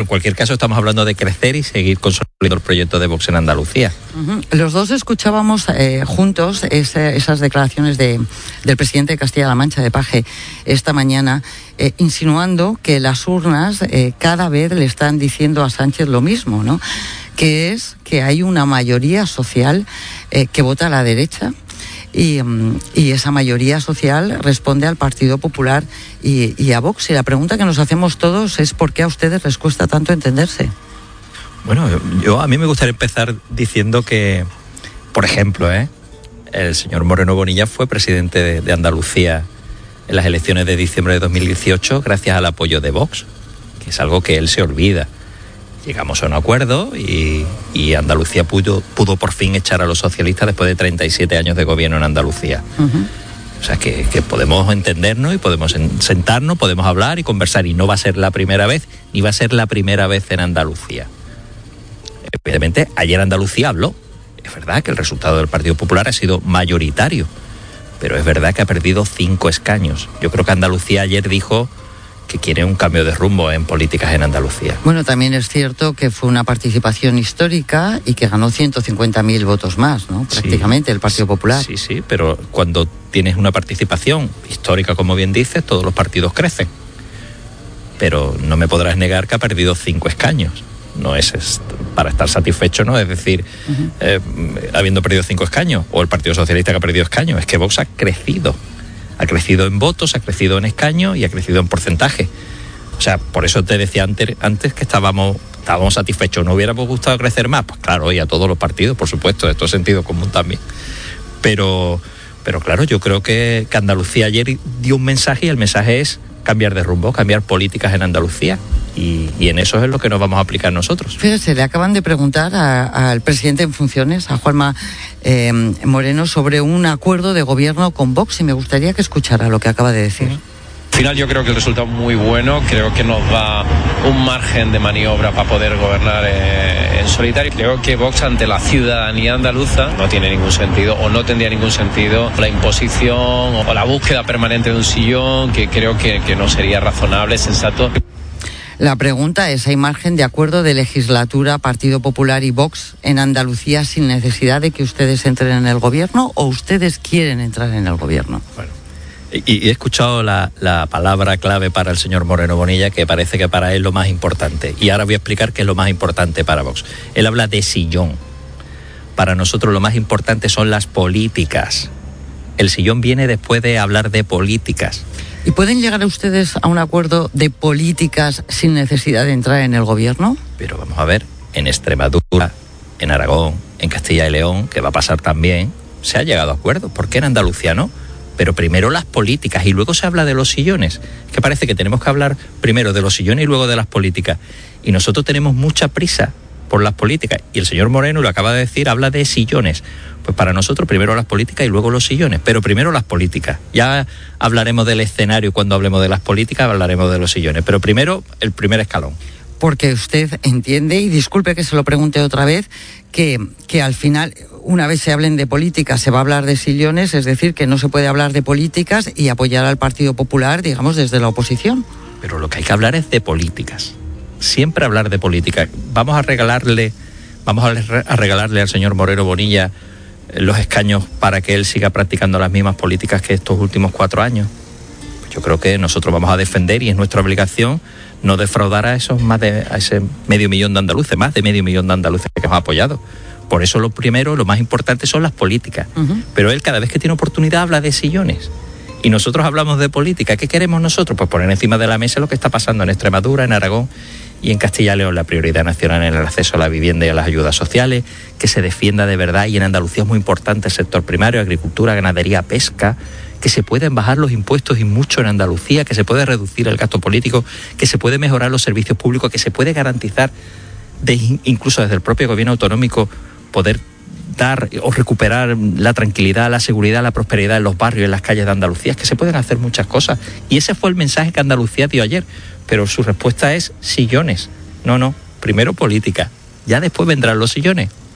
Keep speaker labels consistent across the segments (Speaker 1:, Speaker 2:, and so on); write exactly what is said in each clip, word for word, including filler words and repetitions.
Speaker 1: cualquier caso estamos hablando de crecer y seguir consolidando el proyecto de Vox en Andalucía.
Speaker 2: Uh-huh. Los dos escuchábamos eh, juntos ese, esas declaraciones de, del presidente de Castilla-La Mancha, de Paje, esta mañana, eh, insinuando que las urnas eh, cada vez le están diciendo a Sánchez lo mismo, ¿no? Que es que hay una mayoría social eh, que vota a la derecha. Y, y esa mayoría social responde al Partido Popular y, y a Vox. Y la pregunta que nos hacemos todos es ¿por qué a ustedes les cuesta tanto entenderse?
Speaker 1: Bueno, yo, yo a mí me gustaría empezar diciendo que, por ejemplo, ¿eh? el señor Moreno Bonilla fue presidente de, de Andalucía en las elecciones de diciembre de dos mil dieciocho gracias al apoyo de Vox, que es algo que él se olvida. Llegamos a un acuerdo y, y Andalucía pudo, pudo por fin echar a los socialistas después de treinta y siete años de gobierno en Andalucía. Uh-huh. O sea, que, que podemos entendernos y podemos sentarnos, podemos hablar y conversar. Y no va a ser la primera vez, ni va a ser la primera vez en Andalucía. Evidentemente, ayer Andalucía habló. Es verdad que el resultado del Partido Popular ha sido mayoritario, pero es verdad que ha perdido cinco escaños. Yo creo que Andalucía ayer dijo que quiere un cambio de rumbo en políticas en Andalucía.
Speaker 2: Bueno, también es cierto que fue una participación histórica y que ganó ciento cincuenta mil votos más, ¿no? Prácticamente, sí, el Partido Popular.
Speaker 1: Sí, sí, pero cuando tienes una participación histórica, como bien dices, todos los partidos crecen. Pero no me podrás negar que ha perdido cinco escaños. No es, es para estar satisfecho, ¿no? Es decir, uh-huh. eh, habiendo perdido cinco escaños, o el Partido Socialista que ha perdido escaños, es que Vox ha crecido. Ha crecido en votos, ha crecido en escaños y ha crecido en porcentaje. O sea, por eso te decía antes, antes que estábamos, estábamos satisfechos. ¿No hubiéramos gustado crecer más? Pues claro, y a todos los partidos, por supuesto, esto es sentido común también. Pero, pero claro, yo creo que, que Andalucía ayer dio un mensaje y el mensaje es cambiar de rumbo, cambiar políticas en Andalucía. Y, y en eso es lo que nos vamos a aplicar nosotros.
Speaker 2: Fíjese, le acaban de preguntar a, al presidente en funciones, a Juanma eh, Moreno, sobre un acuerdo de gobierno con Vox y me gustaría que escuchara lo que acaba de decir.
Speaker 3: Al final yo creo que el resultado es muy bueno, creo que nos da un margen de maniobra para poder gobernar eh, en solitario. Creo que Vox ante la ciudadanía andaluza no tiene ningún sentido o no tendría ningún sentido la imposición o la búsqueda permanente de un sillón, que creo que, que no sería razonable, sensato.
Speaker 2: La pregunta es, ¿hay margen de acuerdo de legislatura, Partido Popular y Vox en Andalucía sin necesidad de que ustedes entren en el gobierno o ustedes quieren entrar en el gobierno?
Speaker 1: Bueno, y, y he escuchado la, la palabra clave para el señor Moreno Bonilla, que parece que para él es lo más importante. Y ahora voy a explicar qué es lo más importante para Vox. Él habla de sillón. Para nosotros lo más importante son las políticas. El sillón viene después de hablar de políticas.
Speaker 2: ¿Y pueden llegar a ustedes a un acuerdo de políticas sin necesidad de entrar en el gobierno?
Speaker 1: Pero vamos a ver, en Extremadura, en Aragón, en Castilla y León, que va a pasar también, se ha llegado a acuerdos. ¿Por qué en Andalucía no? Pero primero las políticas y luego se habla de los sillones. Es que parece que tenemos que hablar primero de los sillones y luego de las políticas. Y nosotros tenemos mucha prisa por las políticas. Y el señor Moreno, lo acaba de decir, habla de sillones. Pues para nosotros primero las políticas y luego los sillones, pero primero las políticas. Ya hablaremos del escenario cuando hablemos de las políticas, hablaremos de los sillones, pero primero el primer escalón.
Speaker 2: Porque usted entiende, y disculpe que se lo pregunte otra vez, que, que al final, una vez se hablen de políticas, se va a hablar de sillones, es decir, que no se puede hablar de políticas y apoyar al Partido Popular, digamos, desde la oposición.
Speaker 1: Pero lo que hay que hablar es de políticas. Siempre hablar de políticas. Vamos a regalarle, vamos a regalarle al señor Moreno Bonilla los escaños para que él siga practicando las mismas políticas que estos últimos cuatro años. Pues yo creo que nosotros vamos a defender y es nuestra obligación no defraudar a esos más de a ese medio millón de andaluces, más de medio millón de andaluces que hemos apoyado. Por eso lo primero, lo más importante son las políticas. Uh-huh. Pero él cada vez que tiene oportunidad habla de sillones. Y nosotros hablamos de política. ¿Qué queremos nosotros? Pues poner encima de la mesa lo que está pasando en Extremadura, en Aragón y en Castilla y León. La prioridad nacional en el acceso a la vivienda y a las ayudas sociales, que se defienda de verdad. Y en Andalucía es muy importante el sector primario, agricultura, ganadería, pesca, que se pueden bajar los impuestos y mucho en Andalucía, que se puede reducir el gasto político, que se puede mejorar los servicios públicos, que se puede garantizar, de, incluso desde el propio gobierno autonómico, poder dar o recuperar la tranquilidad, la seguridad, la prosperidad en los barrios, en las calles de Andalucía. Es que se pueden hacer muchas cosas. Y ese fue el mensaje que Andalucía dio ayer. Pero su respuesta es sillones. No, no. Primero política. Ya después vendrán los sillones.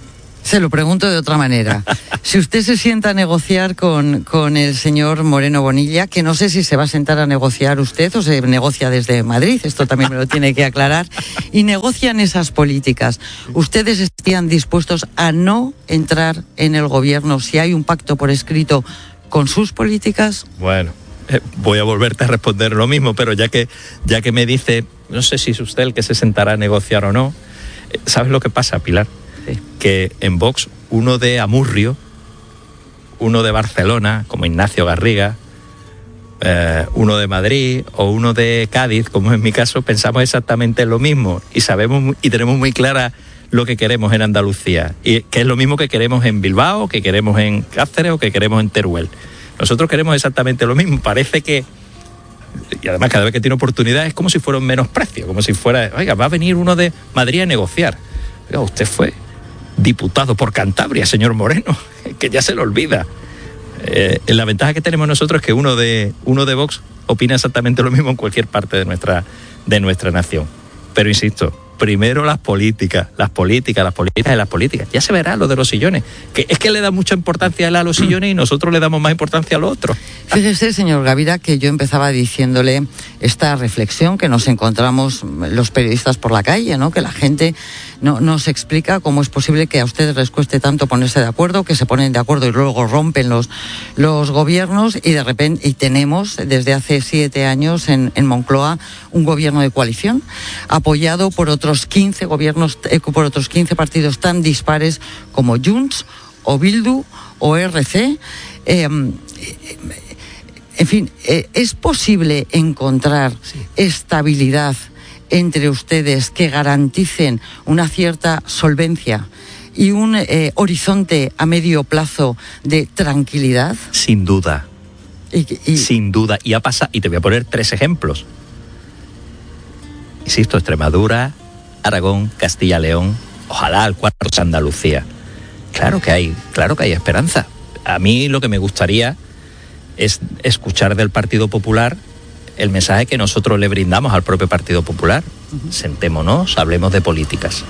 Speaker 2: Se lo pregunto de otra manera. Si usted se sienta a negociar con, con el señor Moreno Bonilla, que no sé si se va a sentar a negociar usted o se negocia desde Madrid, esto también me lo tiene que aclarar, y negocian esas políticas, ¿ustedes estarían dispuestos a no entrar en el gobierno si hay un pacto por escrito con sus políticas?
Speaker 1: Bueno, eh, voy a volverte a responder lo mismo, pero ya que, ya que me dice, no sé si es usted el que se sentará a negociar o no, eh, ¿sabes lo que pasa, Pilar? Sí. Que en Vox, uno de Amurrio, uno de Barcelona, como Ignacio Garriga, eh, uno de Madrid o uno de Cádiz, como en mi caso, pensamos exactamente lo mismo y sabemos y tenemos muy clara lo que queremos en Andalucía, y que es lo mismo que queremos en Bilbao, que queremos en Cáceres o que queremos en Teruel. Nosotros queremos exactamente lo mismo. Parece que, y además cada vez que tiene oportunidad es como si fuera un menosprecio, como si fuera, oiga, va a venir uno de Madrid a negociar. Oiga, usted fue diputado por Cantabria, señor Moreno, que ya se lo olvida. Eh, la ventaja que tenemos nosotros es que uno de uno de Vox opina exactamente lo mismo en cualquier parte de nuestra de nuestra nación. Pero insisto, primero las políticas, las políticas, las políticas y las políticas. Ya se verá lo de los sillones. Que es que le da mucha importancia a él a los sillones y nosotros le damos más importancia a lo otro.
Speaker 2: Fíjese, señor Gavira, que yo empezaba diciéndole esta reflexión que nos encontramos los periodistas por la calle, ¿no? Que la gente no nos explica cómo es posible que a ustedes les cueste tanto ponerse de acuerdo, que se ponen de acuerdo y luego rompen los, los gobiernos y de repente y tenemos desde hace siete años en, en Moncloa un gobierno de coalición apoyado por otros quince gobiernos, eh, por otros quince partidos tan dispares como Junts o Bildu o R C. Eh, en fin, eh, ¿es posible encontrar sí. estabilidad entre ustedes que garanticen una cierta solvencia y un eh, horizonte a medio plazo de tranquilidad?
Speaker 1: Sin duda.
Speaker 2: Y, y...
Speaker 1: Sin duda. Y ha pasado, y te voy a poner tres ejemplos. Insisto, Extremadura, Aragón, Castilla-León, ojalá al cuarto es Andalucía. Claro que hay, claro que hay esperanza. A mí lo que me gustaría es escuchar del Partido Popular el mensaje que nosotros le brindamos al propio Partido Popular. Uh-huh. Sentémonos, hablemos de políticas.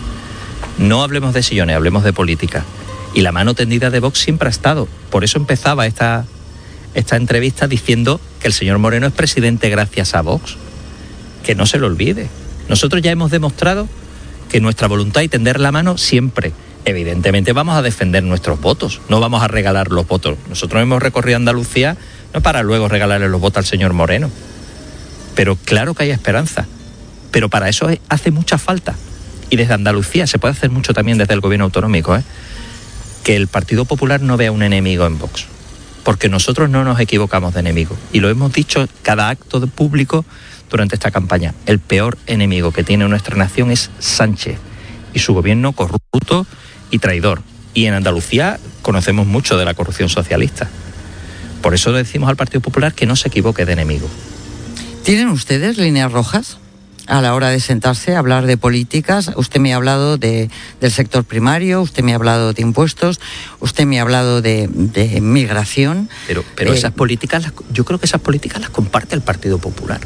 Speaker 1: No hablemos de sillones, hablemos de política. Y la mano tendida de Vox siempre ha estado. Por eso empezaba esta, esta entrevista diciendo que el señor Moreno es presidente gracias a Vox. Que no se lo olvide. Nosotros ya hemos demostrado que nuestra voluntad y tender la mano siempre. Evidentemente vamos a defender nuestros votos, no vamos a regalar los votos. Nosotros hemos recorrido Andalucía no para luego regalarle los votos al señor Moreno. Pero claro que hay esperanza. Pero para eso hace mucha falta. Y desde Andalucía se puede hacer mucho también desde el gobierno autonómico, ¿eh? Que el Partido Popular no vea un enemigo en Vox. Porque nosotros no nos equivocamos de enemigo. Y lo hemos dicho cada acto público durante esta campaña. El peor enemigo que tiene nuestra nación es Sánchez y su gobierno corrupto y traidor. Y en Andalucía conocemos mucho de la corrupción socialista. Por eso le decimos al Partido Popular que no se equivoque de enemigo.
Speaker 2: ¿Tienen ustedes líneas rojas a la hora de sentarse a hablar de políticas? Usted me ha hablado de, del sector primario, usted me ha hablado de impuestos, usted me ha hablado de, de migración.
Speaker 1: Pero, pero eh, esas políticas, las, yo creo que esas políticas las comparte el Partido Popular.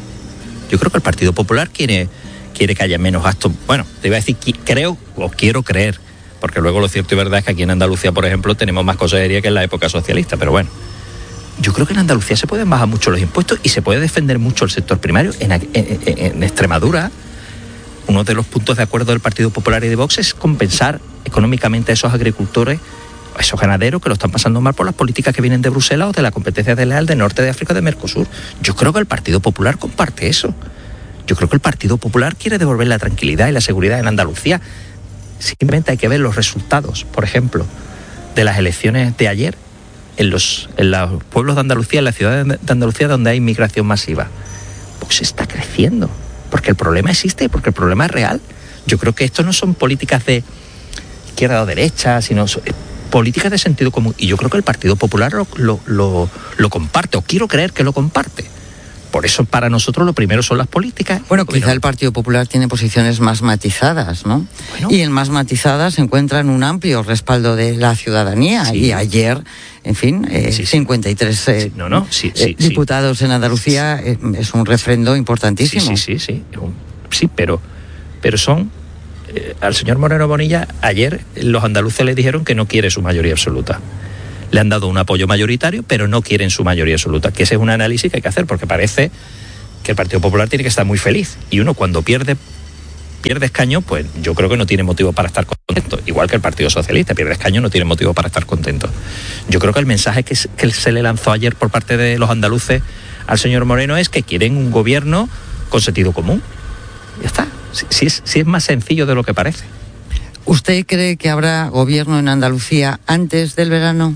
Speaker 1: Yo creo que el Partido Popular quiere, quiere que haya menos gastos. Bueno, te iba a decir, creo o quiero creer, porque luego lo cierto y verdad es que aquí en Andalucía, por ejemplo, tenemos más consejería que en la época socialista, pero bueno. Yo creo que en Andalucía se pueden bajar mucho los impuestos y se puede defender mucho el sector primario. En, en, en Extremadura, uno de los puntos de acuerdo del Partido Popular y de Vox es compensar económicamente a esos agricultores, a esos ganaderos que lo están pasando mal por las políticas que vienen de Bruselas o de la competencia desleal del norte de África, de Mercosur. Yo creo que el Partido Popular comparte eso. Yo creo que el Partido Popular quiere devolver la tranquilidad y la seguridad en Andalucía. Simplemente hay que ver los resultados, por ejemplo, de las elecciones de ayer. En los, en los pueblos de Andalucía, en la ciudad de Andalucía donde hay inmigración masiva. Pues está creciendo, porque el problema existe, porque el problema es real. Yo creo que esto no son políticas de izquierda o derecha, sino son políticas de sentido común. Y yo creo que el Partido Popular lo, lo, lo, lo comparte, o quiero creer que lo comparte. Por eso para nosotros lo primero son las políticas.
Speaker 2: Bueno, quizá el Partido Popular tiene posiciones más matizadas, ¿no? Bueno. Y en más matizadas se encuentran un amplio respaldo de la ciudadanía. Sí. Y ayer, en fin, eh, sí, sí. cincuenta y tres eh, sí, no, no. Sí, sí, eh, diputados sí. en Andalucía sí. eh, es un refrendo importantísimo.
Speaker 1: Sí, sí, sí, sí. Sí, pero, pero son eh, al señor Moreno Bonilla ayer los andaluces le dijeron que no quiere su mayoría absoluta. Le han dado un apoyo mayoritario, pero no quieren su mayoría absoluta, que ese es un análisis que hay que hacer, porque parece que el Partido Popular tiene que estar muy feliz, y uno cuando pierde pierde escaño, pues yo creo que no tiene motivo para estar contento, igual que el Partido Socialista pierde escaño, no tiene motivo para estar contento. Yo creo que el mensaje que, que se le lanzó ayer por parte de los andaluces al señor Moreno es que quieren un gobierno con sentido común. Ya está, si, si, es, si es más sencillo de lo que parece.
Speaker 2: ¿Usted cree que habrá gobierno en Andalucía antes del verano?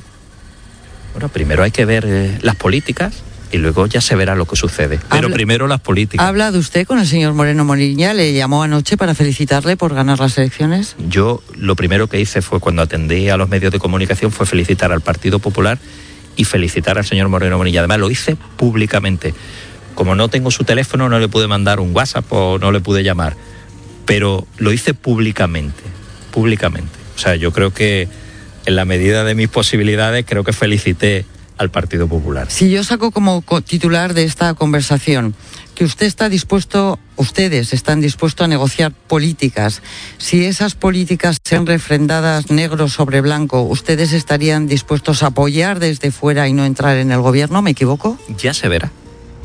Speaker 1: Bueno, primero hay que ver eh, las políticas y luego ya se verá lo que sucede. Pero
Speaker 2: Habla,
Speaker 1: primero las políticas.
Speaker 2: ¿Ha hablado usted con el señor Moreno Bonilla? ¿Le llamó anoche para felicitarle por ganar las elecciones?
Speaker 1: Yo lo primero que hice fue, cuando atendí a los medios de comunicación, fue felicitar al Partido Popular y felicitar al señor Moreno Bonilla. Además lo hice públicamente. Como no tengo su teléfono, no le pude mandar un WhatsApp o no le pude llamar. Pero lo hice públicamente, públicamente. O sea, yo creo que en la medida de mis posibilidades, creo que felicité al Partido Popular.
Speaker 2: Si yo saco como titular de esta conversación que usted está dispuesto, ustedes están dispuestos a negociar políticas, si esas políticas sean refrendadas negro sobre blanco, ¿ustedes estarían dispuestos a apoyar desde fuera y no entrar en el gobierno? ¿Me equivoco?
Speaker 1: Ya se verá.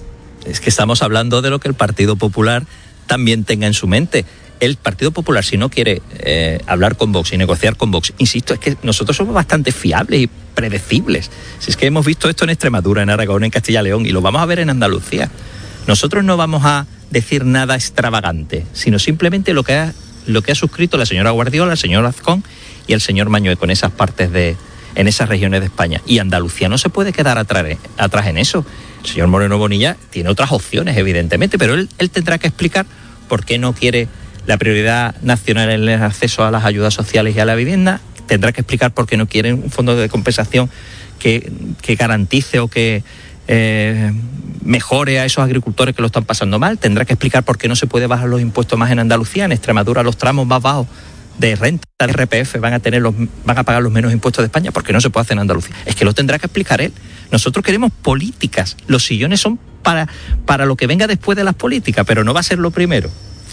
Speaker 1: Es que estamos hablando de lo que el Partido Popular también tenga en su mente. El Partido Popular, si no quiere eh, hablar con Vox y negociar con Vox, insisto, es que nosotros somos bastante fiables y predecibles. Si es que hemos visto esto en Extremadura, en Aragón, en Castilla y León, y lo vamos a ver en Andalucía. Nosotros no vamos a decir nada extravagante, sino simplemente lo que ha, lo que ha suscrito la señora Guardiola, el señor Azcón y el señor Mañueco en esas partes de, en esas regiones de España. Y Andalucía no se puede quedar atrás, atrás en eso. El señor Moreno Bonilla tiene otras opciones, evidentemente, pero él, él tendrá que explicar por qué no quiere la prioridad nacional en el acceso a las ayudas sociales y a la vivienda. Tendrá que explicar por qué no quiere un fondo de compensación que, que garantice o que eh, mejore a esos agricultores que lo están pasando mal. Tendrá que explicar por qué no se puede bajar los impuestos más en Andalucía. En Extremadura los tramos más bajos de renta, de R P F, van a tener los, van a pagar los menos impuestos de España, porque no se puede hacer en Andalucía. Es que lo tendrá que explicar él. Nosotros queremos políticas. Los sillones son para, para lo que venga después de las políticas, pero no va a ser lo primero.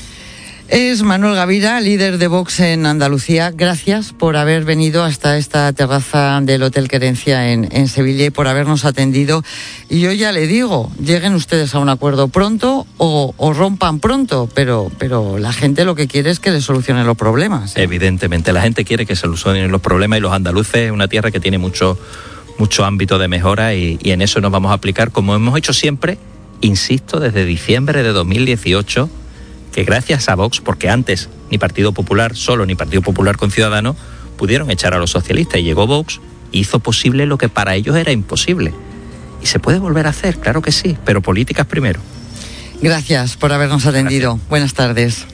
Speaker 2: Es Manuel Gavira, líder de Vox en Andalucía. Gracias por haber venido hasta esta terraza del Hotel Querencia en, en Sevilla y por habernos atendido. Y yo ya le digo, lleguen ustedes a un acuerdo pronto o, o rompan pronto, pero, pero la gente lo que quiere es que le solucionen los problemas, ¿eh?
Speaker 1: Evidentemente, la gente quiere que se solucionen los problemas, y los andaluces es una tierra que tiene mucho, mucho ámbito de mejora, y, y en eso nos vamos a aplicar, como hemos hecho siempre, insisto, desde diciembre de dos mil dieciocho, que gracias a Vox, porque antes ni Partido Popular solo ni Partido Popular con Ciudadanos pudieron echar a los socialistas, y llegó Vox y hizo posible lo que para ellos era imposible. Y se puede volver a hacer, claro que sí, pero políticas primero.
Speaker 2: Gracias por habernos atendido. Gracias. Buenas tardes.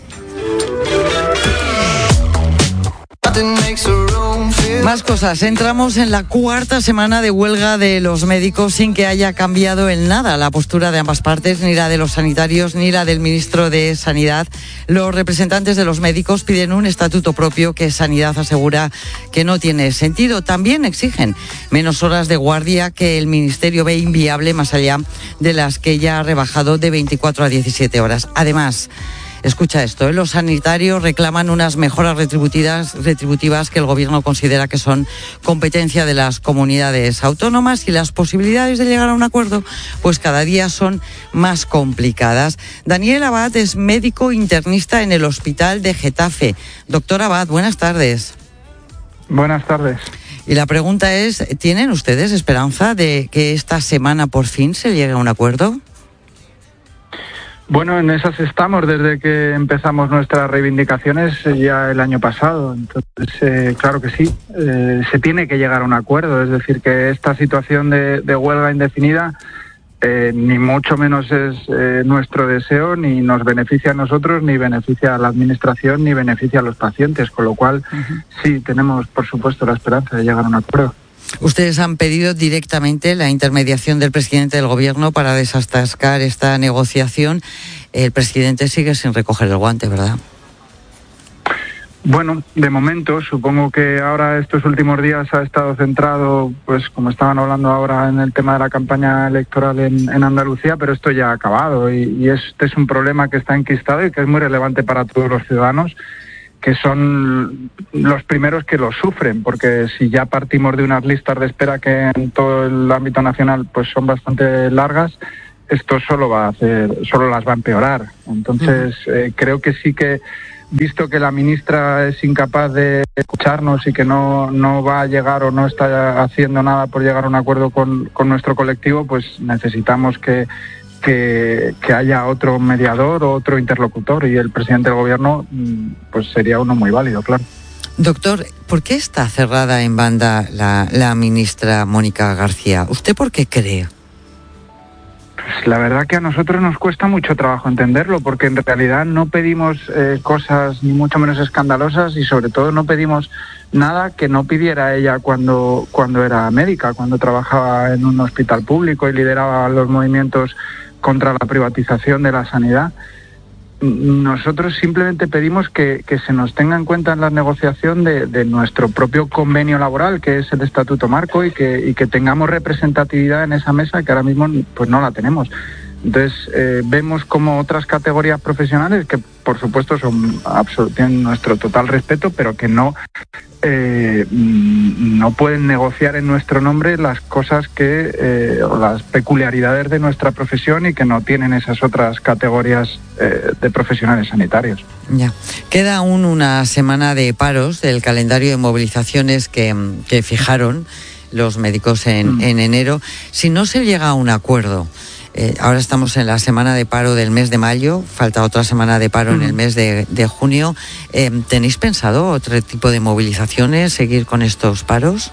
Speaker 2: Más cosas. Entramos en la cuarta semana de huelga de los médicos sin que haya cambiado en nada la postura de ambas partes, ni la de los sanitarios ni la del ministro de Sanidad. Los representantes de los médicos piden un estatuto propio que Sanidad asegura que no tiene sentido. También exigen menos horas de guardia, que el ministerio ve inviable más allá de las que ya ha rebajado de veinticuatro a diecisiete horas. Además, escucha esto, ¿eh? Los sanitarios reclaman unas mejoras retributivas, retributivas que el gobierno considera que son competencia de las comunidades autónomas, y las posibilidades de llegar a un acuerdo pues cada día son más complicadas. Daniel Abad es médico internista en el Hospital de Getafe. Doctor Abad, buenas tardes.
Speaker 4: Buenas tardes.
Speaker 2: Y la pregunta es, ¿tienen ustedes esperanza de que esta semana por fin se llegue a un acuerdo?
Speaker 4: Bueno, en esas estamos desde que empezamos nuestras reivindicaciones ya el año pasado. Entonces, eh, claro que sí, eh, se tiene que llegar a un acuerdo. Es decir, que esta situación de, de huelga indefinida eh, ni mucho menos es eh, nuestro deseo, ni nos beneficia a nosotros, ni beneficia a la administración, ni beneficia a los pacientes. Con lo cual, uh-huh. sí, tenemos, por supuesto, la esperanza de llegar a un acuerdo.
Speaker 2: Ustedes han pedido directamente la intermediación del presidente del gobierno para desatascar esta negociación. El presidente sigue sin recoger el guante, ¿verdad?
Speaker 4: Bueno, de momento, supongo que ahora estos últimos días ha estado centrado, pues como estaban hablando ahora, en el tema de la campaña electoral en, en Andalucía, pero esto ya ha acabado, y, y este es un problema que está enquistado y que es muy relevante para todos los ciudadanos. que son los primeros que lo sufren, porque si ya partimos de unas listas de espera que en todo el ámbito nacional pues son bastante largas, esto solo va a hacer, solo las va a empeorar. Entonces, eh, creo que sí que, visto que la ministra es incapaz de escucharnos y que no, no va a llegar o no está haciendo nada por llegar a un acuerdo con, con nuestro colectivo, pues necesitamos que, que, que haya otro mediador o otro interlocutor, y el presidente del gobierno pues sería uno muy válido, claro.
Speaker 2: Doctor, ¿por qué está cerrada en banda la, la ministra Mónica García? ¿Usted por qué cree?
Speaker 4: Pues la verdad que a nosotros nos cuesta mucho trabajo entenderlo, porque en realidad no pedimos eh, cosas ni mucho menos escandalosas, y sobre todo no pedimos nada que no pidiera ella cuando, cuando era médica, cuando trabajaba en un hospital público y lideraba los movimientos contra la privatización de la sanidad. Nosotros simplemente pedimos que, que se nos tenga en cuenta en la negociación de, de nuestro propio convenio laboral, que es el Estatuto Marco, y que, y que tengamos representatividad en esa mesa, que ahora mismo pues no la tenemos. Entonces, eh, vemos como otras categorías profesionales, que por supuesto son tienen nuestro total respeto, pero que no eh, no pueden negociar en nuestro nombre las cosas que eh, o las peculiaridades de nuestra profesión, y que no tienen esas otras categorías eh, de profesionales sanitarios.
Speaker 2: Ya. Queda aún una semana de paros del calendario de movilizaciones que, que fijaron los médicos en, mm. en enero. Si no se llega a un acuerdo, Eh, ahora estamos en la semana de paro del mes de mayo, falta otra semana de paro uh-huh. en el mes de, de junio. Eh, ¿Tenéis pensado otro tipo de movilizaciones, seguir con estos paros?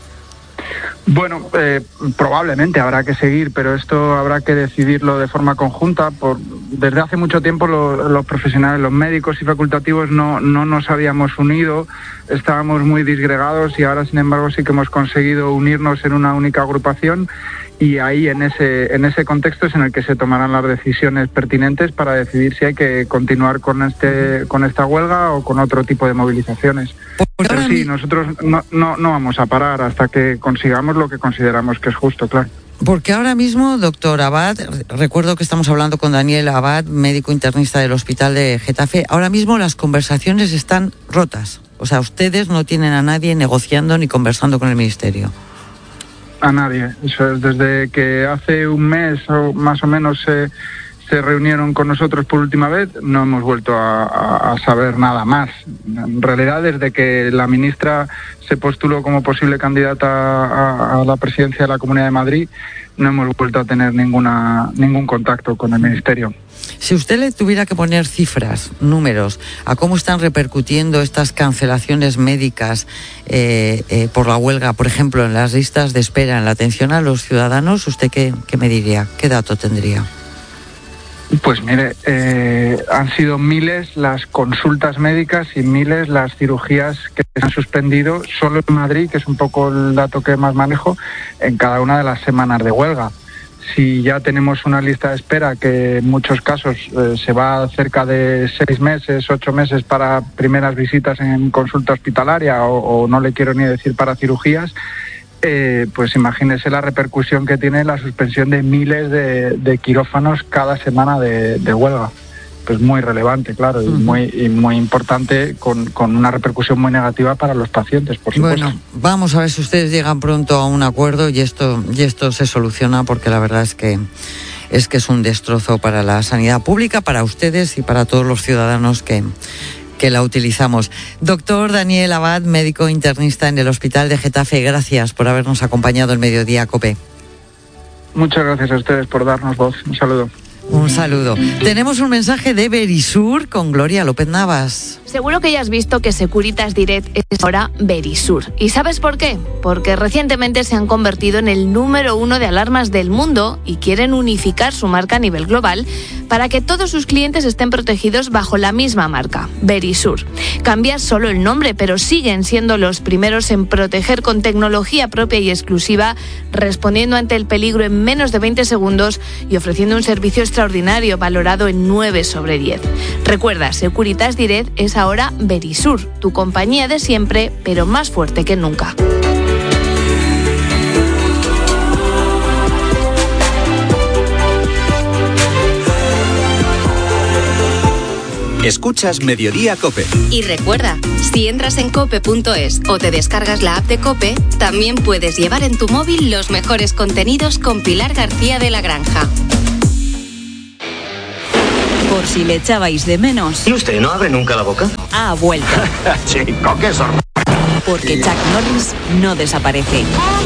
Speaker 4: Bueno, eh, probablemente habrá que seguir, pero esto habrá que decidirlo de forma conjunta. Por, desde hace mucho tiempo lo, los profesionales, los médicos y facultativos no, no nos habíamos unido, estábamos muy disgregados, y ahora sin embargo sí que hemos conseguido unirnos en una única agrupación. Y ahí en ese en ese contexto es en el que se tomarán las decisiones pertinentes para decidir si hay que continuar con este con esta huelga o con otro tipo de movilizaciones. Pero sí, nosotros no, no, no vamos a parar hasta que consigamos lo que consideramos que es justo, claro.
Speaker 2: Porque ahora mismo, doctor Abad, recuerdo que estamos hablando con Daniel Abad, médico internista del Hospital de Getafe, ahora mismo las conversaciones están rotas. O sea, ustedes no tienen a nadie negociando ni conversando con el Ministerio.
Speaker 4: A nadie. Eso es, desde que hace un mes o más o menos se, se reunieron con nosotros por última vez, no hemos vuelto a, a, a saber nada más. En realidad, desde que la ministra se postuló como posible candidata a, a la presidencia de la Comunidad de Madrid, no hemos vuelto a tener ninguna ningún contacto con el Ministerio.
Speaker 2: Si usted le tuviera que poner cifras, números, a cómo están repercutiendo estas cancelaciones médicas eh, eh, por la huelga, por ejemplo, en las listas de espera, en la atención a los ciudadanos, ¿usted qué, qué me diría? ¿Qué dato tendría?
Speaker 4: Pues mire, eh, han sido miles las consultas médicas y miles las cirugías que se han suspendido solo en Madrid, que es un poco el dato que más manejo, en cada una de las semanas de huelga. Si ya tenemos una lista de espera que en muchos casos eh, se va cerca de seis meses, ocho meses para primeras visitas en consulta hospitalaria, o, o no le quiero ni decir para cirugías, eh, pues imagínese la repercusión que tiene la suspensión de miles de, de quirófanos cada semana de, de huelga. Pues muy relevante, claro, uh-huh. y muy y muy importante, con, con una repercusión muy negativa para los pacientes, por supuesto.
Speaker 2: Bueno, vamos a ver si ustedes llegan pronto a un acuerdo y esto y esto se soluciona, porque la verdad es que es que es un destrozo para la sanidad pública, para ustedes y para todos los ciudadanos que que la utilizamos. Doctor Daniel Abad, médico internista en el Hospital de Getafe, gracias por habernos acompañado el Mediodía COPE.
Speaker 4: Muchas gracias a ustedes por darnos voz. Un saludo.
Speaker 2: Un saludo. Tenemos un mensaje de Verisur con Gloria López Navas.
Speaker 5: Seguro que ya has visto que Securitas Direct es ahora Verisur. ¿Y sabes por qué? Porque recientemente se han convertido en el número uno de alarmas del mundo y quieren unificar su marca a nivel global para que todos sus clientes estén protegidos bajo la misma marca, Verisur. Cambia solo el nombre, pero siguen siendo los primeros en proteger con tecnología propia y exclusiva, respondiendo ante el peligro en menos de veinte segundos y ofreciendo un servicio extraordinario valorado en nueve sobre diez. Recuerda, Securitas Direct es ahora Verisur, tu compañía de siempre, pero más fuerte que nunca.
Speaker 6: Escuchas Mediodía COPE.
Speaker 7: Y recuerda, si entras en cope punto es o te descargas la app de COPE, también puedes llevar en tu móvil los mejores contenidos con Pilar García de la Granja.
Speaker 8: Por si le echabais de menos.
Speaker 9: ¿Y usted no abre nunca la boca?
Speaker 8: Ha vuelto.
Speaker 9: Chico, qué sorpresa.
Speaker 8: Porque Chuck Norris no desaparece.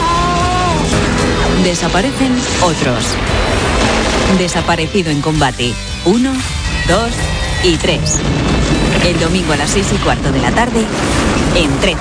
Speaker 8: Desaparecen otros. Desaparecido en combate. Uno, dos y tres. El domingo a las seis y cuarto de la tarde, en trece.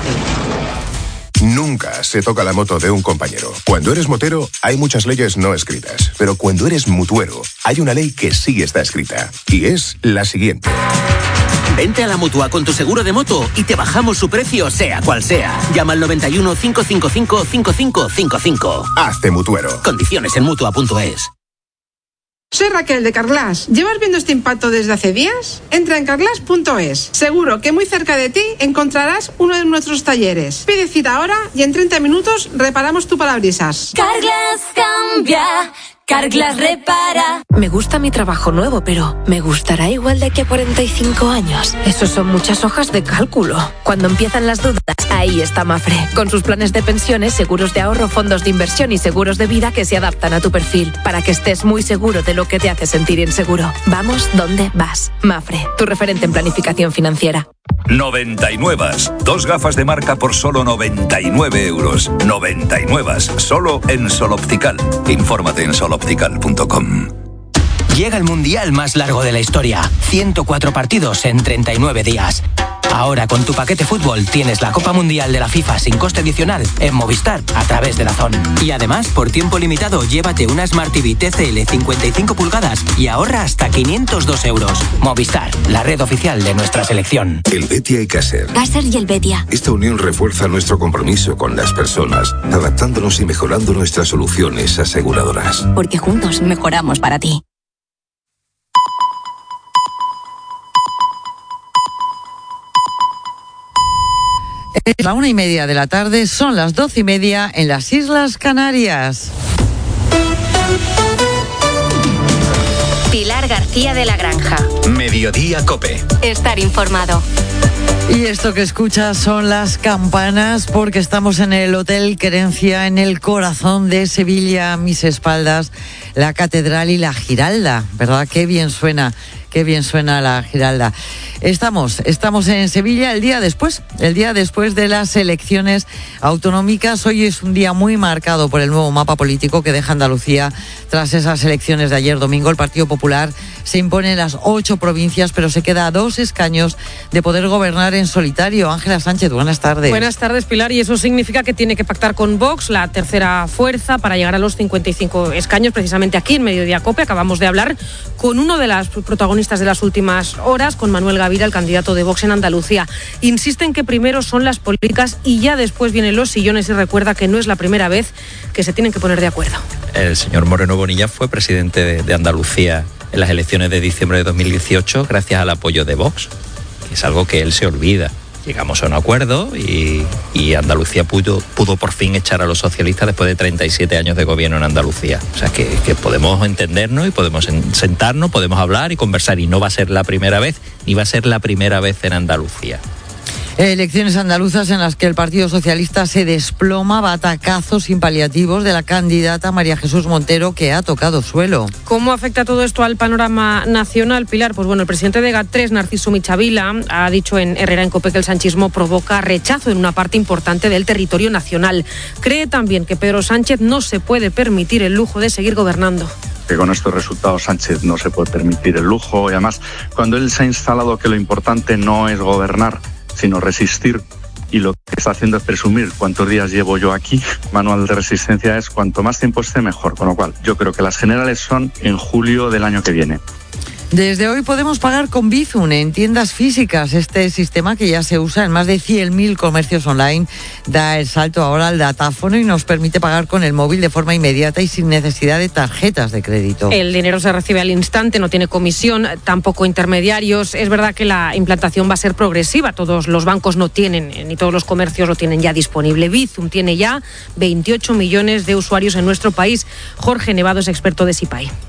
Speaker 10: Nunca se toca la moto de un compañero. Cuando eres motero, hay muchas leyes no escritas. Pero cuando eres mutuero, hay una ley que sí está escrita. Y es la siguiente.
Speaker 11: Vente a la Mutua con tu seguro de moto y te bajamos su precio, sea cual sea. Llama al noventa y uno, cinco cinco cinco, cinco cinco cinco cinco.
Speaker 10: Hazte mutuero.
Speaker 11: Condiciones en mutua punto es.
Speaker 12: Soy Raquel de Carglass. ¿Llevas viendo este impacto desde hace días? Entra en carglass punto es. Seguro que muy cerca de ti encontrarás uno de nuestros talleres. Pide cita ahora y en treinta minutos reparamos tu parabrisas.
Speaker 13: Carglass cambia, Carglass repara.
Speaker 14: Me gusta mi trabajo nuevo, pero ¿me gustará igual de aquí a cuarenta y cinco años? Eso son muchas hojas de cálculo. Cuando empiezan las dudas, ahí está Mafre, con sus planes de pensiones, seguros de ahorro, fondos de inversión y seguros de vida que se adaptan a tu perfil, para que estés muy seguro de lo que te hace sentir inseguro. Vamos donde vas. Mafre, tu referente en planificación financiera.
Speaker 15: noventa y nueve. Dos gafas de marca por solo noventa y nueve euros. noventa y nueve. Solo en Sol Optical. Infórmate en sol optical punto com.
Speaker 16: Llega el mundial más largo de la historia. ciento cuatro partidos en treinta y nueve días. Ahora con tu paquete fútbol tienes la Copa Mundial de la FIFA sin coste adicional en Movistar a través de DAZN. Y además, por tiempo limitado, llévate una Smart T V T C L cincuenta y cinco pulgadas y ahorra hasta quinientos dos euros. Movistar, la red oficial de nuestra selección.
Speaker 17: El Betia y Caser.
Speaker 13: Caser y el Betia.
Speaker 17: Esta unión refuerza nuestro compromiso con las personas, adaptándonos y mejorando nuestras soluciones aseguradoras.
Speaker 13: Porque juntos mejoramos para ti.
Speaker 2: Es la una y media de la tarde, son las doce y media en las Islas Canarias.
Speaker 7: Pilar García de la Granja.
Speaker 6: Mediodía COPE.
Speaker 7: Estar informado.
Speaker 2: Y esto que escuchas son las campanas porque estamos en el Hotel Querencia, en el corazón de Sevilla, a mis espaldas, la Catedral y la Giralda, ¿verdad? Qué bien suena. Qué bien suena la Giralda. Estamos, estamos en Sevilla el día después, el día después de las elecciones autonómicas. Hoy es un día muy marcado por el nuevo mapa político que deja Andalucía tras esas elecciones de ayer domingo. El Partido Popular se impone en las ocho provincias, pero se queda a dos escaños de poder gobernar en solitario. Ángela Sánchez, buenas tardes.
Speaker 18: Buenas tardes, Pilar, y eso significa que tiene que pactar con Vox, la tercera fuerza, para llegar a los cincuenta y cinco escaños, precisamente aquí en Mediodía COPE. Acabamos de hablar con uno de las protagonistas de las últimas horas, con Manuel Gavira, el candidato de Vox en Andalucía. Insisten que primero son las políticas y ya después vienen los sillones, y recuerda que no es la primera vez que se tienen que poner de acuerdo.
Speaker 1: El señor Moreno Bonilla fue presidente de, de Andalucía en las elecciones de diciembre de dos mil dieciocho gracias al apoyo de Vox, que es algo que él se olvida. Llegamos a un acuerdo y, y Andalucía pudo, pudo por fin echar a los socialistas después de treinta y siete años de gobierno en Andalucía. O sea, que, que podemos entendernos y podemos sentarnos, podemos hablar y conversar. Y no va a ser la primera vez, ni va a ser la primera vez en Andalucía.
Speaker 2: Elecciones andaluzas en las que el Partido Socialista se desploma, batacazos sin paliativos de la candidata María Jesús Montero, que ha tocado suelo.
Speaker 18: ¿Cómo afecta todo esto al panorama nacional, Pilar? Pues bueno, el presidente de GAT tres, Narciso Michavila, ha dicho en Herrera en COPE que el sanchismo provoca rechazo en una parte importante del territorio nacional. Cree también que Pedro Sánchez no se puede permitir el lujo de seguir gobernando.
Speaker 19: Que con estos resultados Sánchez no se puede permitir el lujo, y además cuando él se ha instalado que lo importante no es gobernar, sino resistir, y lo que está haciendo es presumir cuántos días llevo yo aquí. Manual de resistencia es cuanto más tiempo esté mejor, con lo cual yo creo que las generales son en julio del año que viene.
Speaker 2: Desde hoy podemos pagar con Bizum en tiendas físicas. Este sistema, que ya se usa en más de cien mil comercios online, da el salto ahora al datáfono y nos permite pagar con el móvil de forma inmediata y sin necesidad de tarjetas de crédito.
Speaker 18: El dinero se recibe al instante, no tiene comisión, tampoco intermediarios. Es verdad que la implantación va a ser progresiva. Todos los bancos no tienen, ni todos los comercios lo tienen ya disponible. Bizum tiene ya veintiocho millones de usuarios en nuestro país. Jorge Nevado es experto de SIPAI.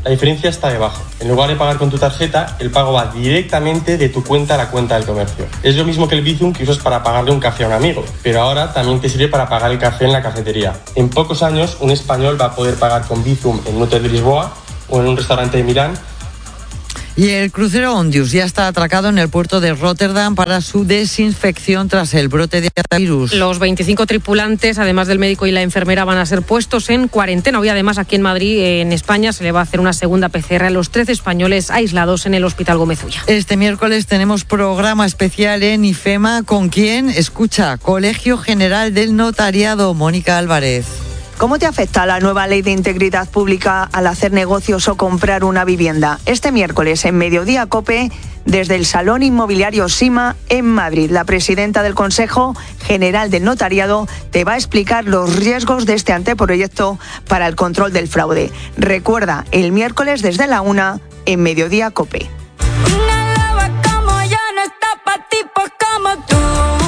Speaker 20: La diferencia está debajo. En lugar de pagar con tu tarjeta, el pago va directamente de tu cuenta a la cuenta del comercio. Es lo mismo que el Bizum que usas para pagarle un café a un amigo, pero ahora también te sirve para pagar el café en la cafetería. En pocos años, un español va a poder pagar con Bizum en un hotel de Lisboa o en un restaurante de Milán.
Speaker 2: Y el crucero Ondius ya está atracado en el puerto de Rotterdam para su desinfección tras el brote de virus.
Speaker 18: Los veinticinco tripulantes, además del médico y la enfermera, van a ser puestos en cuarentena. Hoy, además, aquí en Madrid, en España, se le va a hacer una segunda P C R a los trece españoles aislados en el Hospital Gómez Ulla.
Speaker 2: Este miércoles tenemos programa especial en IFEMA. ¿Con quién? Escucha, Colegio General del Notariado, Mónica Álvarez.
Speaker 21: ¿Cómo te afecta la nueva ley de integridad pública al hacer negocios o comprar una vivienda? Este miércoles en Mediodía COPE, desde el Salón Inmobiliario SIMA en Madrid, la presidenta del Consejo General del Notariado te va a explicar los riesgos de este anteproyecto para el control del fraude. Recuerda, el miércoles desde la una en Mediodía COPE.
Speaker 13: Una loba como yo no está pa' tipos como tú.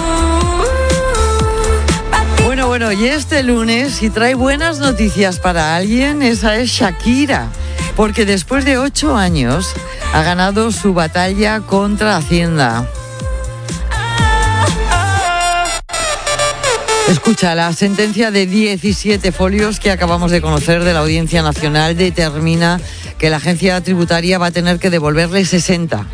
Speaker 2: Bueno, bueno, y este lunes, si trae buenas noticias para alguien, esa es Shakira, porque después de ocho años ha ganado su batalla contra Hacienda. Escucha, la sentencia de diecisiete folios que acabamos de conocer de la Audiencia Nacional determina que la agencia tributaria va a tener que devolverle sesenta,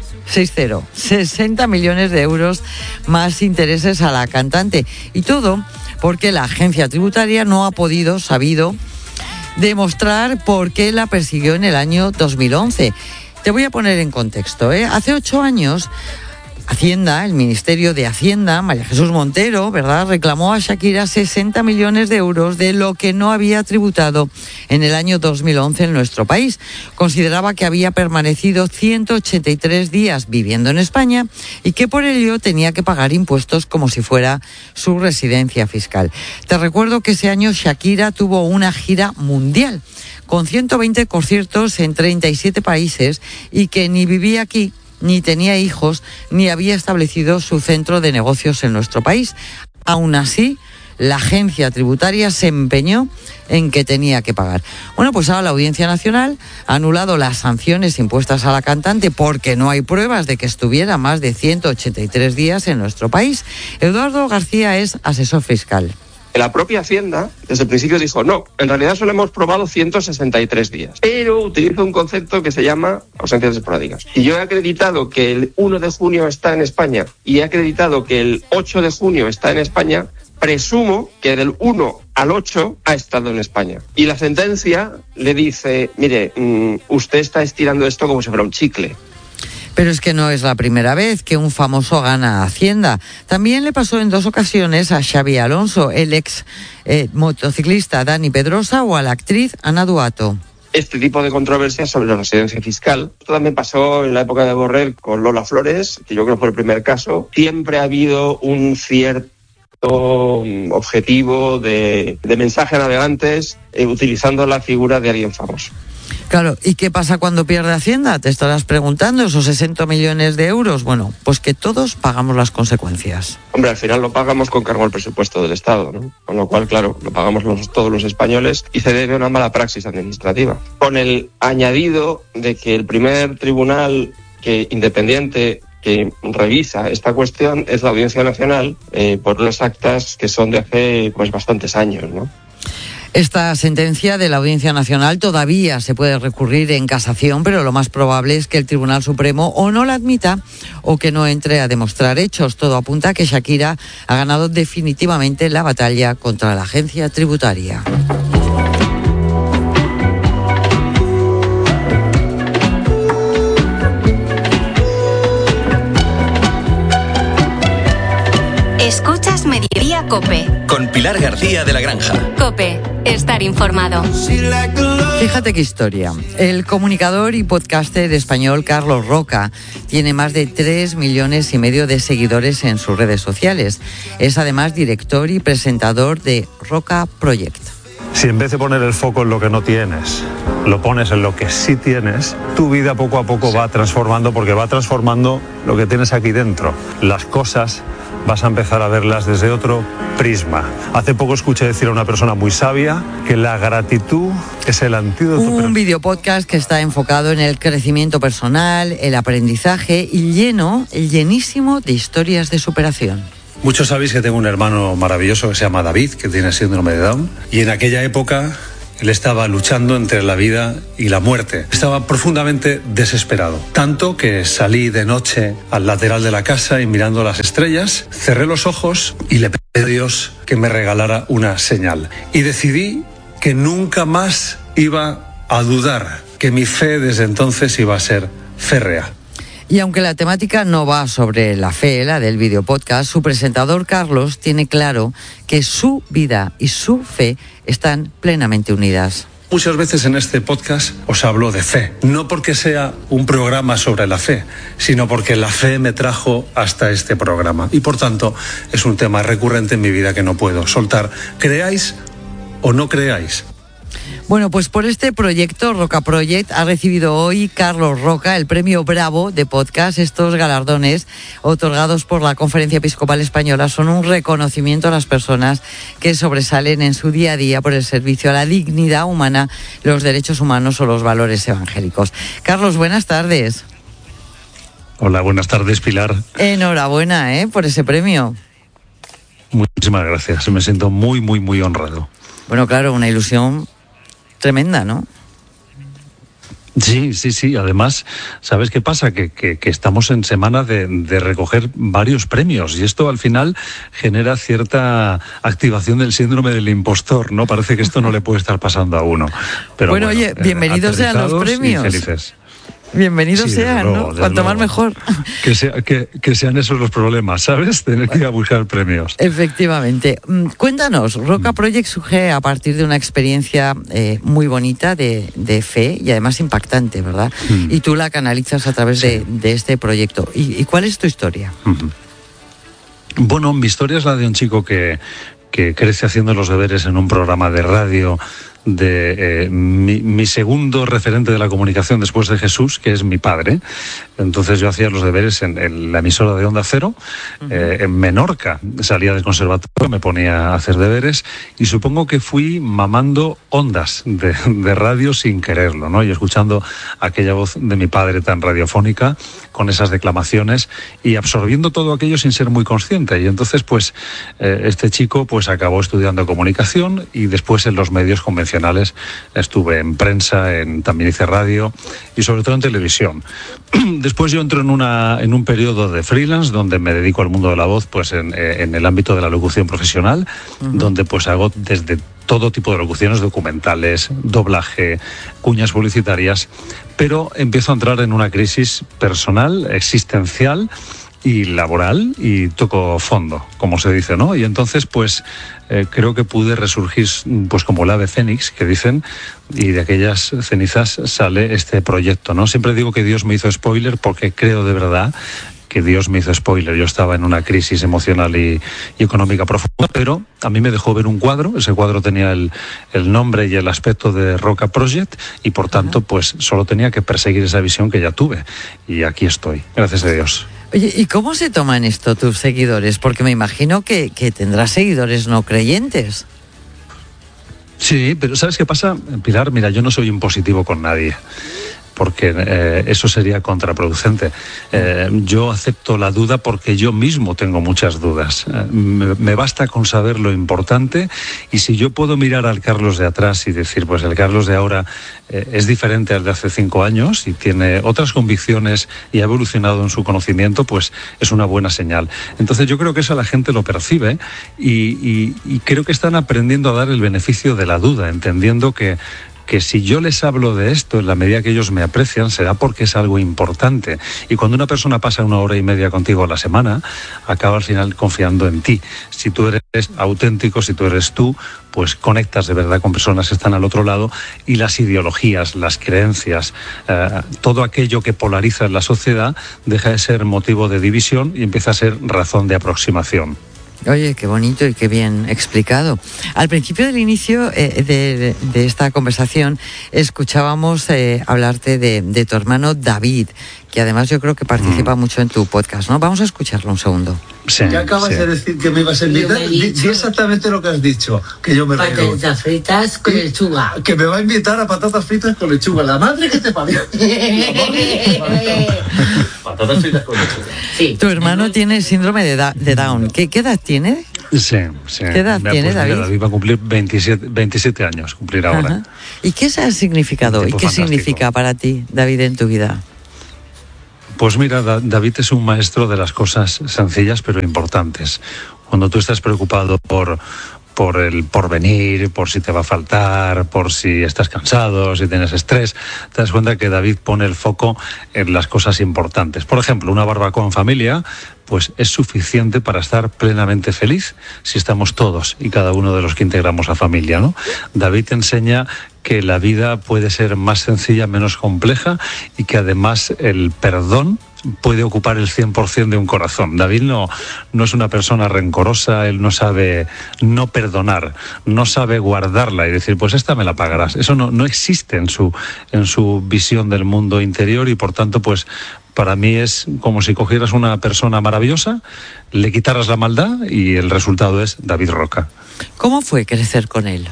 Speaker 2: sesenta millones de euros más intereses a la cantante. Y todo porque la agencia tributaria no ha podido, sabido, demostrar por qué la persiguió en el año dos mil once. Te voy a poner en contexto, ¿eh? Hace ocho años, Hacienda, el Ministerio de Hacienda, María Jesús Montero, ¿verdad?, reclamó a Shakira sesenta millones de euros de lo que no había tributado en el año dos mil once en nuestro país. Consideraba que había permanecido ciento ochenta y tres días viviendo en España y que por ello tenía que pagar impuestos como si fuera su residencia fiscal. Te recuerdo que ese año Shakira tuvo una gira mundial con ciento veinte conciertos en treinta y siete países y que ni vivía aquí, ni tenía hijos, ni había establecido su centro de negocios en nuestro país. Aún así, la agencia tributaria se empeñó en que tenía que pagar. Bueno, pues ahora la Audiencia Nacional ha anulado las sanciones impuestas a la cantante porque no hay pruebas de que estuviera más de ciento ochenta y tres días en nuestro país. Eduardo García es asesor fiscal.
Speaker 22: La propia Hacienda, desde el principio, dijo, no, en realidad solo hemos probado ciento sesenta y tres días, pero utiliza un concepto que se llama ausencias esporádicas. Y yo he acreditado que el uno de junio está en España y he acreditado que el ocho de junio está en España, presumo que del uno al ocho ha estado en España. Y la sentencia le dice, mire, mmm, usted está estirando esto como si fuera un chicle.
Speaker 2: Pero es que no es la primera vez que un famoso gana Hacienda. También le pasó en dos ocasiones a Xabi Alonso, el ex eh, motociclista Dani Pedrosa o a la actriz Ana Duato.
Speaker 22: Este tipo de controversias sobre la residencia fiscal. Esto también pasó en la época de Borrell con Lola Flores, que yo creo que fue el primer caso. Siempre ha habido un cierto objetivo de, de mensaje a navegantes eh, utilizando la figura de alguien famoso.
Speaker 2: Claro, ¿y qué pasa cuando pierde Hacienda? Te estarás preguntando, esos sesenta millones de euros. Bueno, pues que todos pagamos las consecuencias.
Speaker 22: Hombre, al final lo pagamos con cargo al presupuesto del Estado, ¿no? Con lo cual, claro, lo pagamos los, todos los españoles y se debe a una mala praxis administrativa. Con el añadido de que el primer tribunal que independiente que revisa esta cuestión es la Audiencia Nacional eh, por unas actas que son de hace pues bastantes años, ¿no?
Speaker 2: Esta sentencia de la Audiencia Nacional todavía se puede recurrir en casación, pero lo más probable es que el Tribunal Supremo o no la admita o que no entre a demostrar hechos. Todo apunta a que Shakira ha ganado definitivamente la batalla contra la agencia tributaria.
Speaker 7: Escuchas Mediodía COPE.
Speaker 6: Con Pilar García de la Granja.
Speaker 7: COPE. Estar informado.
Speaker 2: Fíjate qué historia. El comunicador y podcaster español Carlos Roca tiene más de tres millones y medio de seguidores en sus redes sociales. Es además director y presentador de Roca Project.
Speaker 3: Si en vez de poner el foco en lo que no tienes, lo pones en lo que sí tienes, tu vida poco a poco va transformando, porque va transformando lo que tienes aquí dentro. Las cosas vas a empezar a verlas desde otro prisma. Hace poco escuché decir a una persona muy sabia que la gratitud es el antídoto.
Speaker 2: Un videopodcast que está enfocado en el crecimiento personal, el aprendizaje y lleno, llenísimo de historias de superación.
Speaker 3: Muchos sabéis que tengo un hermano maravilloso que se llama David, que tiene síndrome de Down, y en aquella época él estaba luchando entre la vida y la muerte. Estaba profundamente desesperado, tanto que salí de noche al lateral de la casa y mirando las estrellas, cerré los ojos y le pedí a Dios que me regalara una señal. Y decidí que nunca más iba a dudar, que mi fe desde entonces iba a ser férrea.
Speaker 2: Y aunque la temática no va sobre la fe, la del videopodcast, su presentador Carlos tiene claro que su vida y su fe están plenamente unidas.
Speaker 3: Muchas veces en este podcast os hablo de fe, no porque sea un programa sobre la fe, sino porque la fe me trajo hasta este programa y por tanto es un tema recurrente en mi vida que no puedo soltar, creáis o no creáis.
Speaker 2: Bueno, pues por este proyecto, Roca Project, ha recibido hoy Carlos Roca el premio Bravo de podcast. Estos galardones otorgados por la Conferencia Episcopal Española son un reconocimiento a las personas que sobresalen en su día a día por el servicio a la dignidad humana, los derechos humanos o los valores evangélicos. Carlos, buenas tardes.
Speaker 3: Hola, buenas tardes, Pilar.
Speaker 2: Enhorabuena, ¿eh?, por ese premio.
Speaker 3: Muchísimas gracias, me siento muy, muy, muy honrado.
Speaker 2: Bueno, claro, una ilusión tremenda, ¿no?
Speaker 3: Sí, sí, sí. Además, ¿sabes qué pasa? Que, que, que estamos en semana de, de recoger varios premios y esto al final genera cierta activación del síndrome del impostor, ¿no? Parece que esto no le puede estar pasando a uno. Pero
Speaker 2: bueno,
Speaker 3: bueno,
Speaker 2: oye, bienvenidos sean los premios.
Speaker 3: Y felices.
Speaker 2: Bienvenidos
Speaker 3: sí,
Speaker 2: sean,
Speaker 3: luego,
Speaker 2: ¿no? Cuanto
Speaker 3: luego.
Speaker 2: más mejor.
Speaker 3: Que, sea, que, que sean esos los problemas, ¿sabes? Tener que ir a buscar premios.
Speaker 2: Efectivamente. Cuéntanos, Roca Project surge a partir de una experiencia eh, muy bonita de, de fe y además impactante, ¿verdad? Mm. Y tú la canalizas a través sí. de, de este proyecto. ¿Y, ¿Y cuál es tu historia?
Speaker 3: Mm-hmm. Bueno, mi historia es la de un chico que, que crece haciendo los deberes en un programa de radio de eh, mi, mi segundo referente de la comunicación después de Jesús, que es mi padre. Entonces yo hacía los deberes en, en la emisora de Onda Cero, uh-huh. eh, en Menorca. Salía del conservatorio, me ponía a hacer deberes y supongo que fui mamando ondas de, de radio sin quererlo, ¿no? Y escuchando aquella voz de mi padre tan radiofónica, con esas declamaciones y absorbiendo todo aquello sin ser muy consciente. Y entonces, pues, eh, este chico pues acabó estudiando comunicación y después en los medios convencionales. Estuve en prensa, en, también hice radio y sobre todo en televisión. Después yo entro en, una, en un periodo de freelance donde me dedico al mundo de la voz, pues en, en el ámbito de la locución profesional, uh-huh. donde pues hago desde todo tipo de locuciones, documentales, doblaje, cuñas publicitarias, pero empiezo a entrar en una crisis personal, existencial y laboral y toco fondo, como se dice, ¿no? Y entonces, pues, eh, creo que pude resurgir, pues, como el ave fénix, que dicen, y de aquellas cenizas sale este proyecto, ¿no? Siempre digo que Dios me hizo spoiler porque creo de verdad que Dios me hizo spoiler. Yo estaba en una crisis emocional y, y económica profunda, pero a mí me dejó ver un cuadro. Ese cuadro tenía el, el nombre y el aspecto de Roca Project y, por tanto, pues, solo tenía que perseguir esa visión que ya tuve. Y aquí estoy, gracias a Dios.
Speaker 2: Oye, ¿y cómo se toman esto tus seguidores? Porque me imagino que, que tendrás seguidores no creyentes.
Speaker 3: Sí, pero ¿sabes qué pasa, Pilar? Mira, yo no soy impositivo con nadie, porque eh, eso sería contraproducente. Eh, yo acepto la duda porque yo mismo tengo muchas dudas. Eh, me, me basta con saber lo importante y si yo puedo mirar al Carlos de atrás y decir, pues el Carlos de ahora eh, es diferente al de hace cinco años y tiene otras convicciones y ha evolucionado en su conocimiento, pues es una buena señal. Entonces yo creo que eso la gente lo percibe y, y, y creo que están aprendiendo a dar el beneficio de la duda, entendiendo que que si yo les hablo de esto en la medida que ellos me aprecian será porque es algo importante y cuando una persona pasa una hora y media contigo a la semana acaba al final confiando en ti. Si tú eres auténtico, si tú eres tú, pues conectas de verdad con personas que están al otro lado y las ideologías, las creencias, eh, todo aquello que polariza en la sociedad deja de ser motivo de división y empieza a ser razón de aproximación.
Speaker 2: Oye, qué bonito y qué bien explicado. Al principio del inicio eh, de, de esta conversación escuchábamos eh, hablarte de, de tu hermano David, que además yo creo que participa mm. mucho en tu podcast, ¿no? Vamos a escucharlo un segundo.
Speaker 4: Sí, ya acabas sí. de decir que me ibas a invitar. Di exactamente lo que has dicho, que yo me río.
Speaker 5: Patatas fritas con lechuga.
Speaker 4: Que me va a invitar a patatas fritas con lechuga. La madre que te parió.
Speaker 5: Patatas fritas con lechuga. Sí.
Speaker 2: Tu hermano tiene síndrome de, da de Down. ¿Qué, ¿Qué edad tiene?
Speaker 3: Sí, sí.
Speaker 2: ¿Qué edad
Speaker 3: Mira,
Speaker 2: tiene,
Speaker 3: pues,
Speaker 2: David?
Speaker 3: Mira, David va a cumplir veintisiete, veintisiete años, cumplir ahora.
Speaker 2: Ajá. ¿Y qué ha significado? ¿Y qué fantástico. significa para ti, David, en tu vida?
Speaker 3: Pues mira, David es un maestro de las cosas sencillas pero importantes. Cuando tú estás preocupado por, por el porvenir, por si te va a faltar, por si estás cansado, si tienes estrés, te das cuenta que David pone el foco en las cosas importantes. Por ejemplo, una barbacoa en familia, pues es suficiente para estar plenamente feliz si estamos todos y cada uno de los que integramos la familia, ¿no? David te enseña que la vida puede ser más sencilla, menos compleja y que además el perdón puede ocupar el cien por ciento de un corazón. David no, no es una persona rencorosa, él no sabe no perdonar, no sabe guardarla y decir, pues esta me la pagarás. Eso no, no existe en su, en su visión del mundo interior y por tanto, pues para mí es como si cogieras una persona maravillosa, le quitaras la maldad y el resultado es David Roca.
Speaker 2: ¿Cómo fue crecer con él?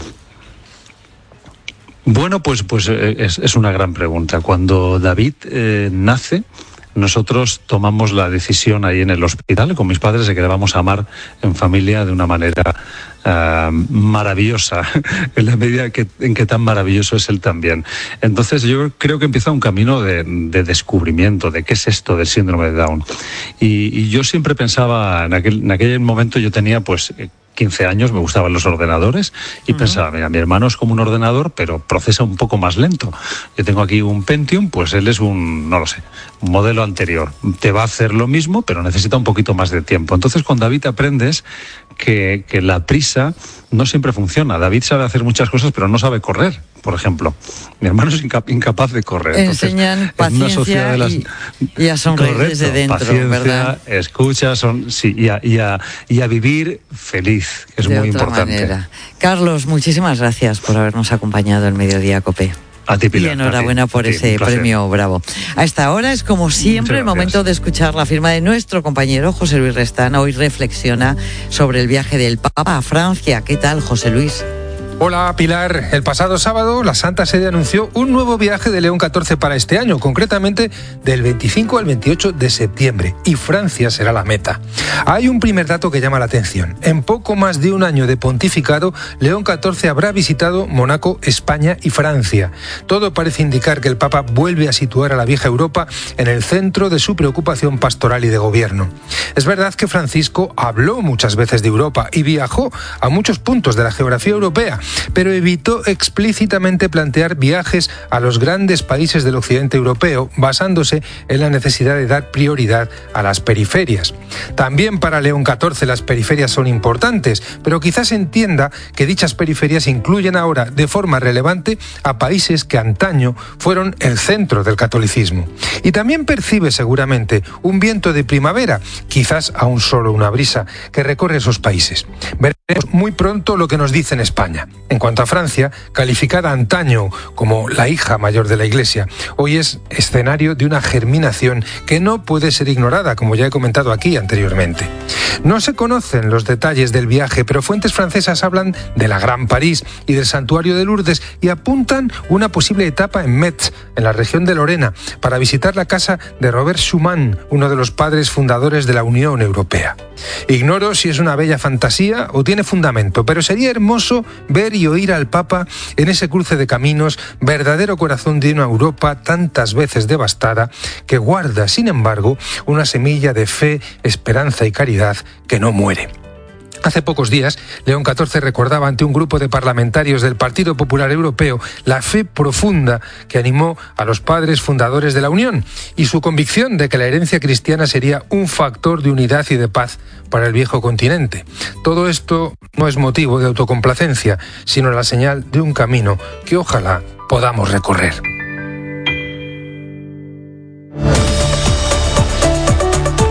Speaker 3: Bueno, pues, pues es, es una gran pregunta. Cuando David eh, nace, nosotros tomamos la decisión ahí en el hospital con mis padres de que le vamos a amar en familia de una manera uh, maravillosa, en la medida que, en que tan maravilloso es él también. Entonces yo creo que empieza un camino de, de descubrimiento de qué es esto del síndrome de Down. Y, y yo siempre pensaba, en aquel, en aquel momento yo tenía pues quince años, me gustaban los ordenadores y uh-huh. pensaba, mira, mi hermano es como un ordenador, pero procesa un poco más lento. Yo tengo aquí un Pentium, pues él es un, no lo sé, un modelo anterior. Te va a hacer lo mismo, pero necesita un poquito más de tiempo. Entonces, con David aprendes que, que la prisa no siempre funciona. David sabe hacer muchas cosas, pero no sabe correr, por ejemplo. Mi hermano es incap incapaz de correr. Entonces,
Speaker 2: enseñan paciencia de las... y, y a sonreír correcto, desde dentro,
Speaker 3: paciencia,
Speaker 2: ¿verdad?
Speaker 3: Escucha, son, sí, y, a, y, a, y a vivir feliz, que es
Speaker 2: de
Speaker 3: muy
Speaker 2: otra
Speaker 3: importante.
Speaker 2: Manera. Carlos, muchísimas gracias por habernos acompañado en Mediodía COPE.
Speaker 3: A ti, Pilar,
Speaker 2: y enhorabuena
Speaker 3: a ti,
Speaker 2: por
Speaker 3: a ti,
Speaker 2: ese premio Bravo. A esta hora es como siempre el momento de escuchar la firma de nuestro compañero José Luis Restán. Hoy reflexiona sobre el viaje del Papa a Francia. ¿Qué tal, José Luis?
Speaker 23: Hola Pilar, el pasado sábado la Santa Sede anunció un nuevo viaje de León catorce para este año, concretamente del veinticinco al veintiocho de septiembre, y Francia será la meta. Hay un primer dato que llama la atención. En poco más de un año de pontificado, León catorce habrá visitado Mónaco, España y Francia. Todo parece indicar que el Papa vuelve a situar a la vieja Europa en el centro de su preocupación pastoral y de gobierno. Es verdad que Francisco habló muchas veces de Europa y viajó a muchos puntos de la geografía europea, pero evitó explícitamente plantear viajes a los grandes países del occidente europeo, basándose en la necesidad de dar prioridad a las periferias. También para León catorce las periferias son importantes, pero quizás entienda que dichas periferias incluyen ahora de forma relevante a países que antaño fueron el centro del catolicismo. Y también percibe seguramente un viento de primavera, quizás aún solo una brisa, que recorre esos países. Veremos muy pronto lo que nos dice en España. En cuanto a Francia, calificada antaño como la hija mayor de la Iglesia, hoy es escenario de una germinación que no puede ser ignorada, como ya he comentado aquí anteriormente. No se conocen los detalles del viaje, pero fuentes francesas hablan de la Gran París y del Santuario de Lourdes y apuntan una posible etapa en Metz, en la región de Lorena, para visitar la casa de Robert Schuman, uno de los padres fundadores de la Unión Europea. Ignoro si es una bella fantasía o tiene fundamento, pero sería hermoso ver y oír al Papa en ese cruce de caminos, verdadero corazón de una Europa tantas veces devastada, que guarda, sin embargo, una semilla de fe, esperanza y caridad que no muere. Hace pocos días, León catorce recordaba ante un grupo de parlamentarios del Partido Popular Europeo la fe profunda que animó a los padres fundadores de la Unión y su convicción de que la herencia cristiana sería un factor de unidad y de paz para el viejo continente. Todo esto no es motivo de autocomplacencia, sino la señal de un camino que ojalá podamos recorrer.
Speaker 7: Pilar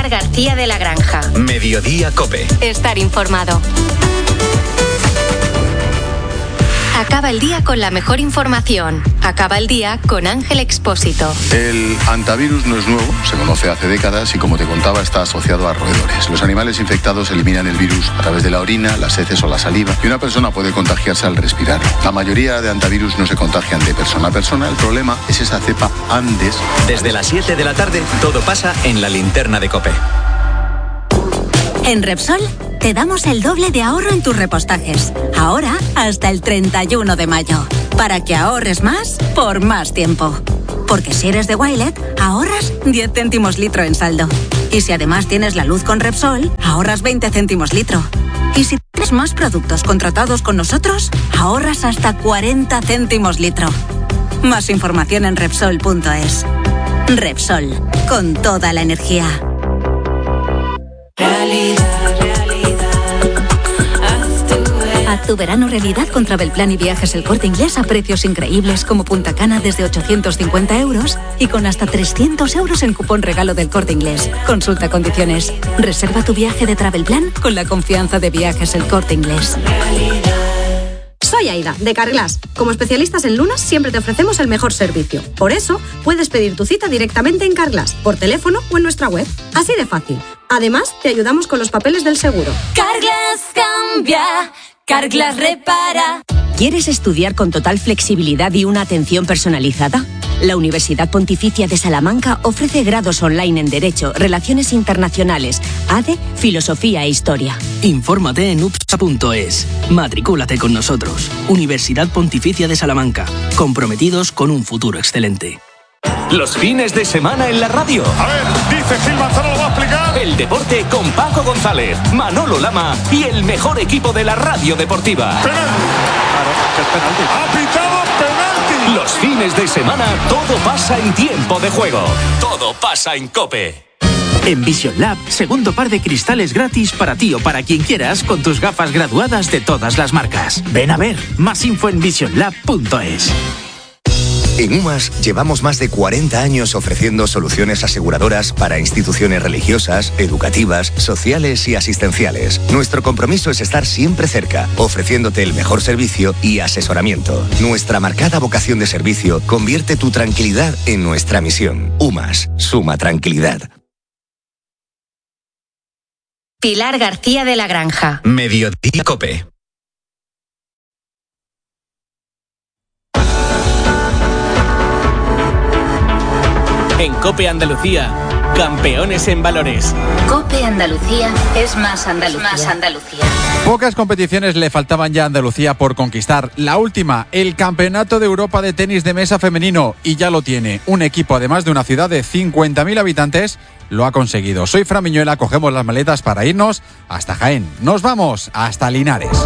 Speaker 7: Pilar García de la Granja.
Speaker 6: Mediodía COPE.
Speaker 7: Estar informado. Acaba el día con la mejor información. Acaba el día con Ángel Expósito.
Speaker 8: El hantavirus no es nuevo, se conoce hace décadas y, como te contaba, está asociado a roedores. Los animales infectados eliminan el virus a través de la orina, las heces o la saliva, y una persona puede contagiarse al respirarlo. La mayoría de hantavirus no se contagian de persona a persona. El problema es esa cepa Andes.
Speaker 6: Desde las siete de la tarde, todo pasa en la linterna de COPE.
Speaker 9: En Repsol te damos el doble de ahorro en tus repostajes. Ahora hasta el treinta y uno de mayo. Para que ahorres más por más tiempo. Porque si eres de Wilet, ahorras diez céntimos litro en saldo. Y si además tienes la luz con Repsol, ahorras veinte céntimos litro. Y si tienes más productos contratados con nosotros, ahorras hasta cuarenta céntimos litro. Más información en Repsol punto es. Repsol, con toda la energía.
Speaker 14: Realidad, realidad, haz tu, haz tu verano realidad con Travelplan y Viajes El Corte Inglés a precios increíbles como Punta Cana desde ochocientos cincuenta euros y con hasta trescientos euros en cupón regalo del Corte Inglés. Consulta condiciones. Reserva tu viaje de Travelplan con la confianza de Viajes El Corte Inglés.
Speaker 10: Soy Aida, de Carglass. Como especialistas en lunas, siempre te ofrecemos el mejor servicio. Por eso, puedes pedir tu cita directamente en Carglass, por teléfono o en nuestra web. Así de fácil. Además, te ayudamos con los papeles del seguro.
Speaker 13: Carglass cambia, Carglass repara.
Speaker 24: ¿Quieres estudiar con total flexibilidad y una atención personalizada? La Universidad Pontificia de Salamanca ofrece grados online en Derecho, Relaciones Internacionales, A D E, Filosofía e Historia.
Speaker 25: Infórmate en upsa punto es. Matricúlate con nosotros. Universidad Pontificia de Salamanca. Comprometidos con un futuro excelente.
Speaker 6: Los fines de semana en la radio.
Speaker 26: A ver, dice Gil Manzano, lo va a explicar.
Speaker 6: El deporte con Paco González, Manolo Lama y el mejor equipo de la radio deportiva.
Speaker 26: Penalti. Claro, que es penalti. Ha pitado penalti.
Speaker 6: Los fines de semana todo pasa en tiempo de juego. Todo pasa en COPE.
Speaker 27: En Vision Lab, segundo par de cristales gratis para ti o para quien quieras con tus gafas graduadas de todas las marcas. Ven a ver, más info en vision lab punto es.
Speaker 28: En UMAS llevamos más de cuarenta años ofreciendo soluciones aseguradoras para instituciones religiosas, educativas, sociales y asistenciales. Nuestro compromiso es estar siempre cerca, ofreciéndote el mejor servicio y asesoramiento. Nuestra marcada vocación de servicio convierte tu tranquilidad en nuestra misión. UMAS, suma tranquilidad.
Speaker 7: Pilar García de la Granja.
Speaker 6: Mediodía COPE.
Speaker 27: En COPE Andalucía, campeones en valores.
Speaker 7: COPE Andalucía es más Andalucía. Más Andalucía.
Speaker 29: Pocas competiciones le faltaban ya a Andalucía por conquistar. La última, el Campeonato de Europa de Tenis de Mesa Femenino. Y ya lo tiene. Un equipo, además de una ciudad de cincuenta mil habitantes, lo ha conseguido. Soy Fran Miñuela, cogemos las maletas para irnos hasta Jaén. Nos vamos hasta Linares.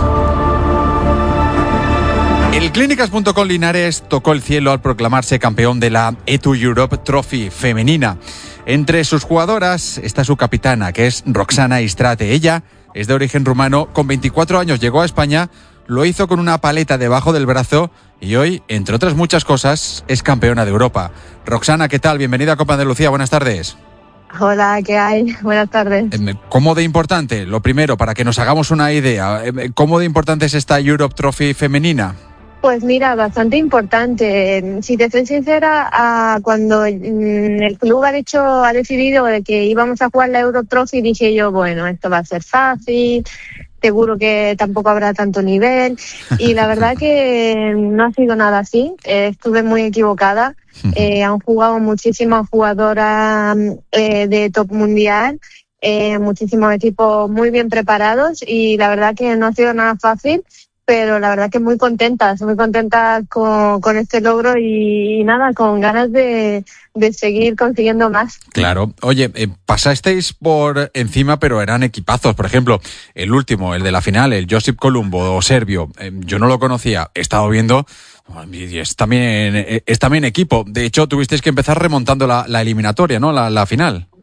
Speaker 29: El Clínicas punto com Linares tocó el cielo al proclamarse campeón de la E dos Europe Trophy femenina. Entre sus jugadoras está su capitana, que es Roxana Istrate. Ella es de origen rumano, con veinticuatro años llegó a España, lo hizo con una paleta debajo del brazo y hoy, entre otras muchas cosas, es campeona de Europa. Roxana, ¿qué tal? Bienvenida a Copa Andalucía, buenas tardes.
Speaker 30: Hola, ¿qué hay? Buenas tardes.
Speaker 29: ¿Cómo de importante? Lo primero, para que nos hagamos una idea, ¿cómo de importante es esta Europe Trophy femenina?
Speaker 30: Pues mira, bastante importante. Si te soy sincera, a cuando el club ha dicho, ha decidido de que íbamos a jugar la Euro Trophy, dije yo, bueno, esto va a ser fácil, seguro que tampoco habrá tanto nivel. Y la verdad que no ha sido nada así. Eh, estuve muy equivocada. Eh, han jugado muchísimas jugadoras eh, de top mundial, eh, muchísimos equipos muy bien preparados y la verdad que no ha sido nada fácil. Pero la verdad que muy contentas, muy contentas con, con este logro y, y nada, con ganas de, de seguir consiguiendo más.
Speaker 29: Claro. Oye, eh, pasasteis por encima, pero eran equipazos. Por ejemplo, el último, el de la final, el Josip Columbo, o serbio, eh, yo no lo conocía, he estado viendo, y es también, es también equipo. De hecho, tuvisteis que empezar remontando la, la eliminatoria, ¿no? La, la final.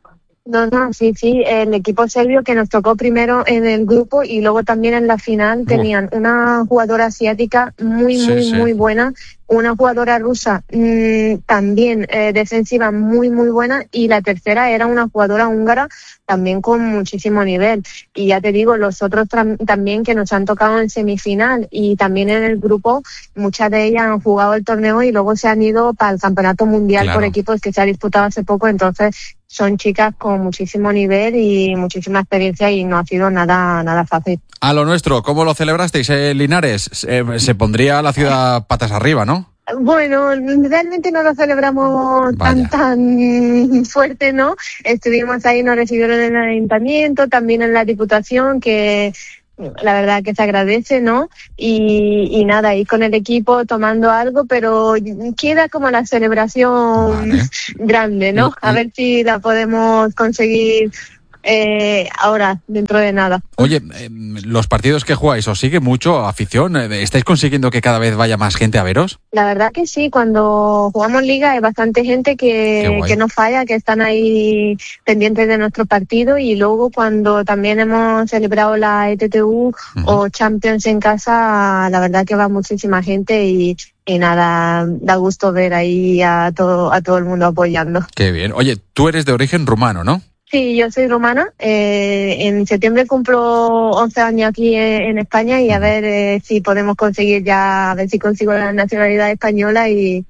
Speaker 30: No, no, sí, sí, el equipo serbio que nos tocó primero en el grupo y luego también en la final tenían una jugadora asiática muy,
Speaker 29: Sí,
Speaker 30: muy,
Speaker 29: sí.
Speaker 30: muy buena, una jugadora rusa mmm, también eh, defensiva muy, muy buena y la tercera era una jugadora húngara también con muchísimo nivel. Y ya te digo, los otros tam- también que nos han tocado en semifinal y también en el grupo, muchas de ellas han jugado el torneo y luego se han ido para el Campeonato Mundial
Speaker 29: Claro.
Speaker 30: por equipos que se ha disputado hace poco, entonces son chicas con muchísimo nivel y muchísima experiencia y no ha sido nada nada fácil.
Speaker 29: A lo nuestro, ¿cómo lo celebrasteis, eh, Linares? Se, se pondría la ciudad patas arriba, ¿no?
Speaker 30: Bueno, realmente no lo celebramos tan tan fuerte, ¿no? Estuvimos ahí, nos recibieron en el ayuntamiento, también en la diputación, que la verdad que se agradece, ¿no? Y, y nada, ahí con el equipo tomando algo, pero queda como la celebración
Speaker 29: Vale.
Speaker 30: grande, ¿no? A ver si la podemos conseguir eh, ahora, dentro de nada.
Speaker 29: Oye, eh, los partidos que jugáis, ¿os sigue mucho afición? Eh, ¿Estáis consiguiendo que cada vez vaya más gente a veros?
Speaker 30: La verdad que sí, cuando jugamos liga hay bastante gente
Speaker 29: Qué
Speaker 30: que,
Speaker 29: guay.
Speaker 30: que no falla, que están ahí pendientes de nuestro partido y luego cuando también hemos celebrado la E T T U o Champions en casa, la verdad que va muchísima gente y, y nada, da gusto ver ahí a todo, a todo el mundo apoyando.
Speaker 29: Qué bien. Oye, tú eres de origen rumano, ¿no?
Speaker 30: Sí, yo soy rumana. Eh, en septiembre cumplo once años aquí en, en España y a ver eh, si podemos conseguir ya, a ver si consigo la nacionalidad española y,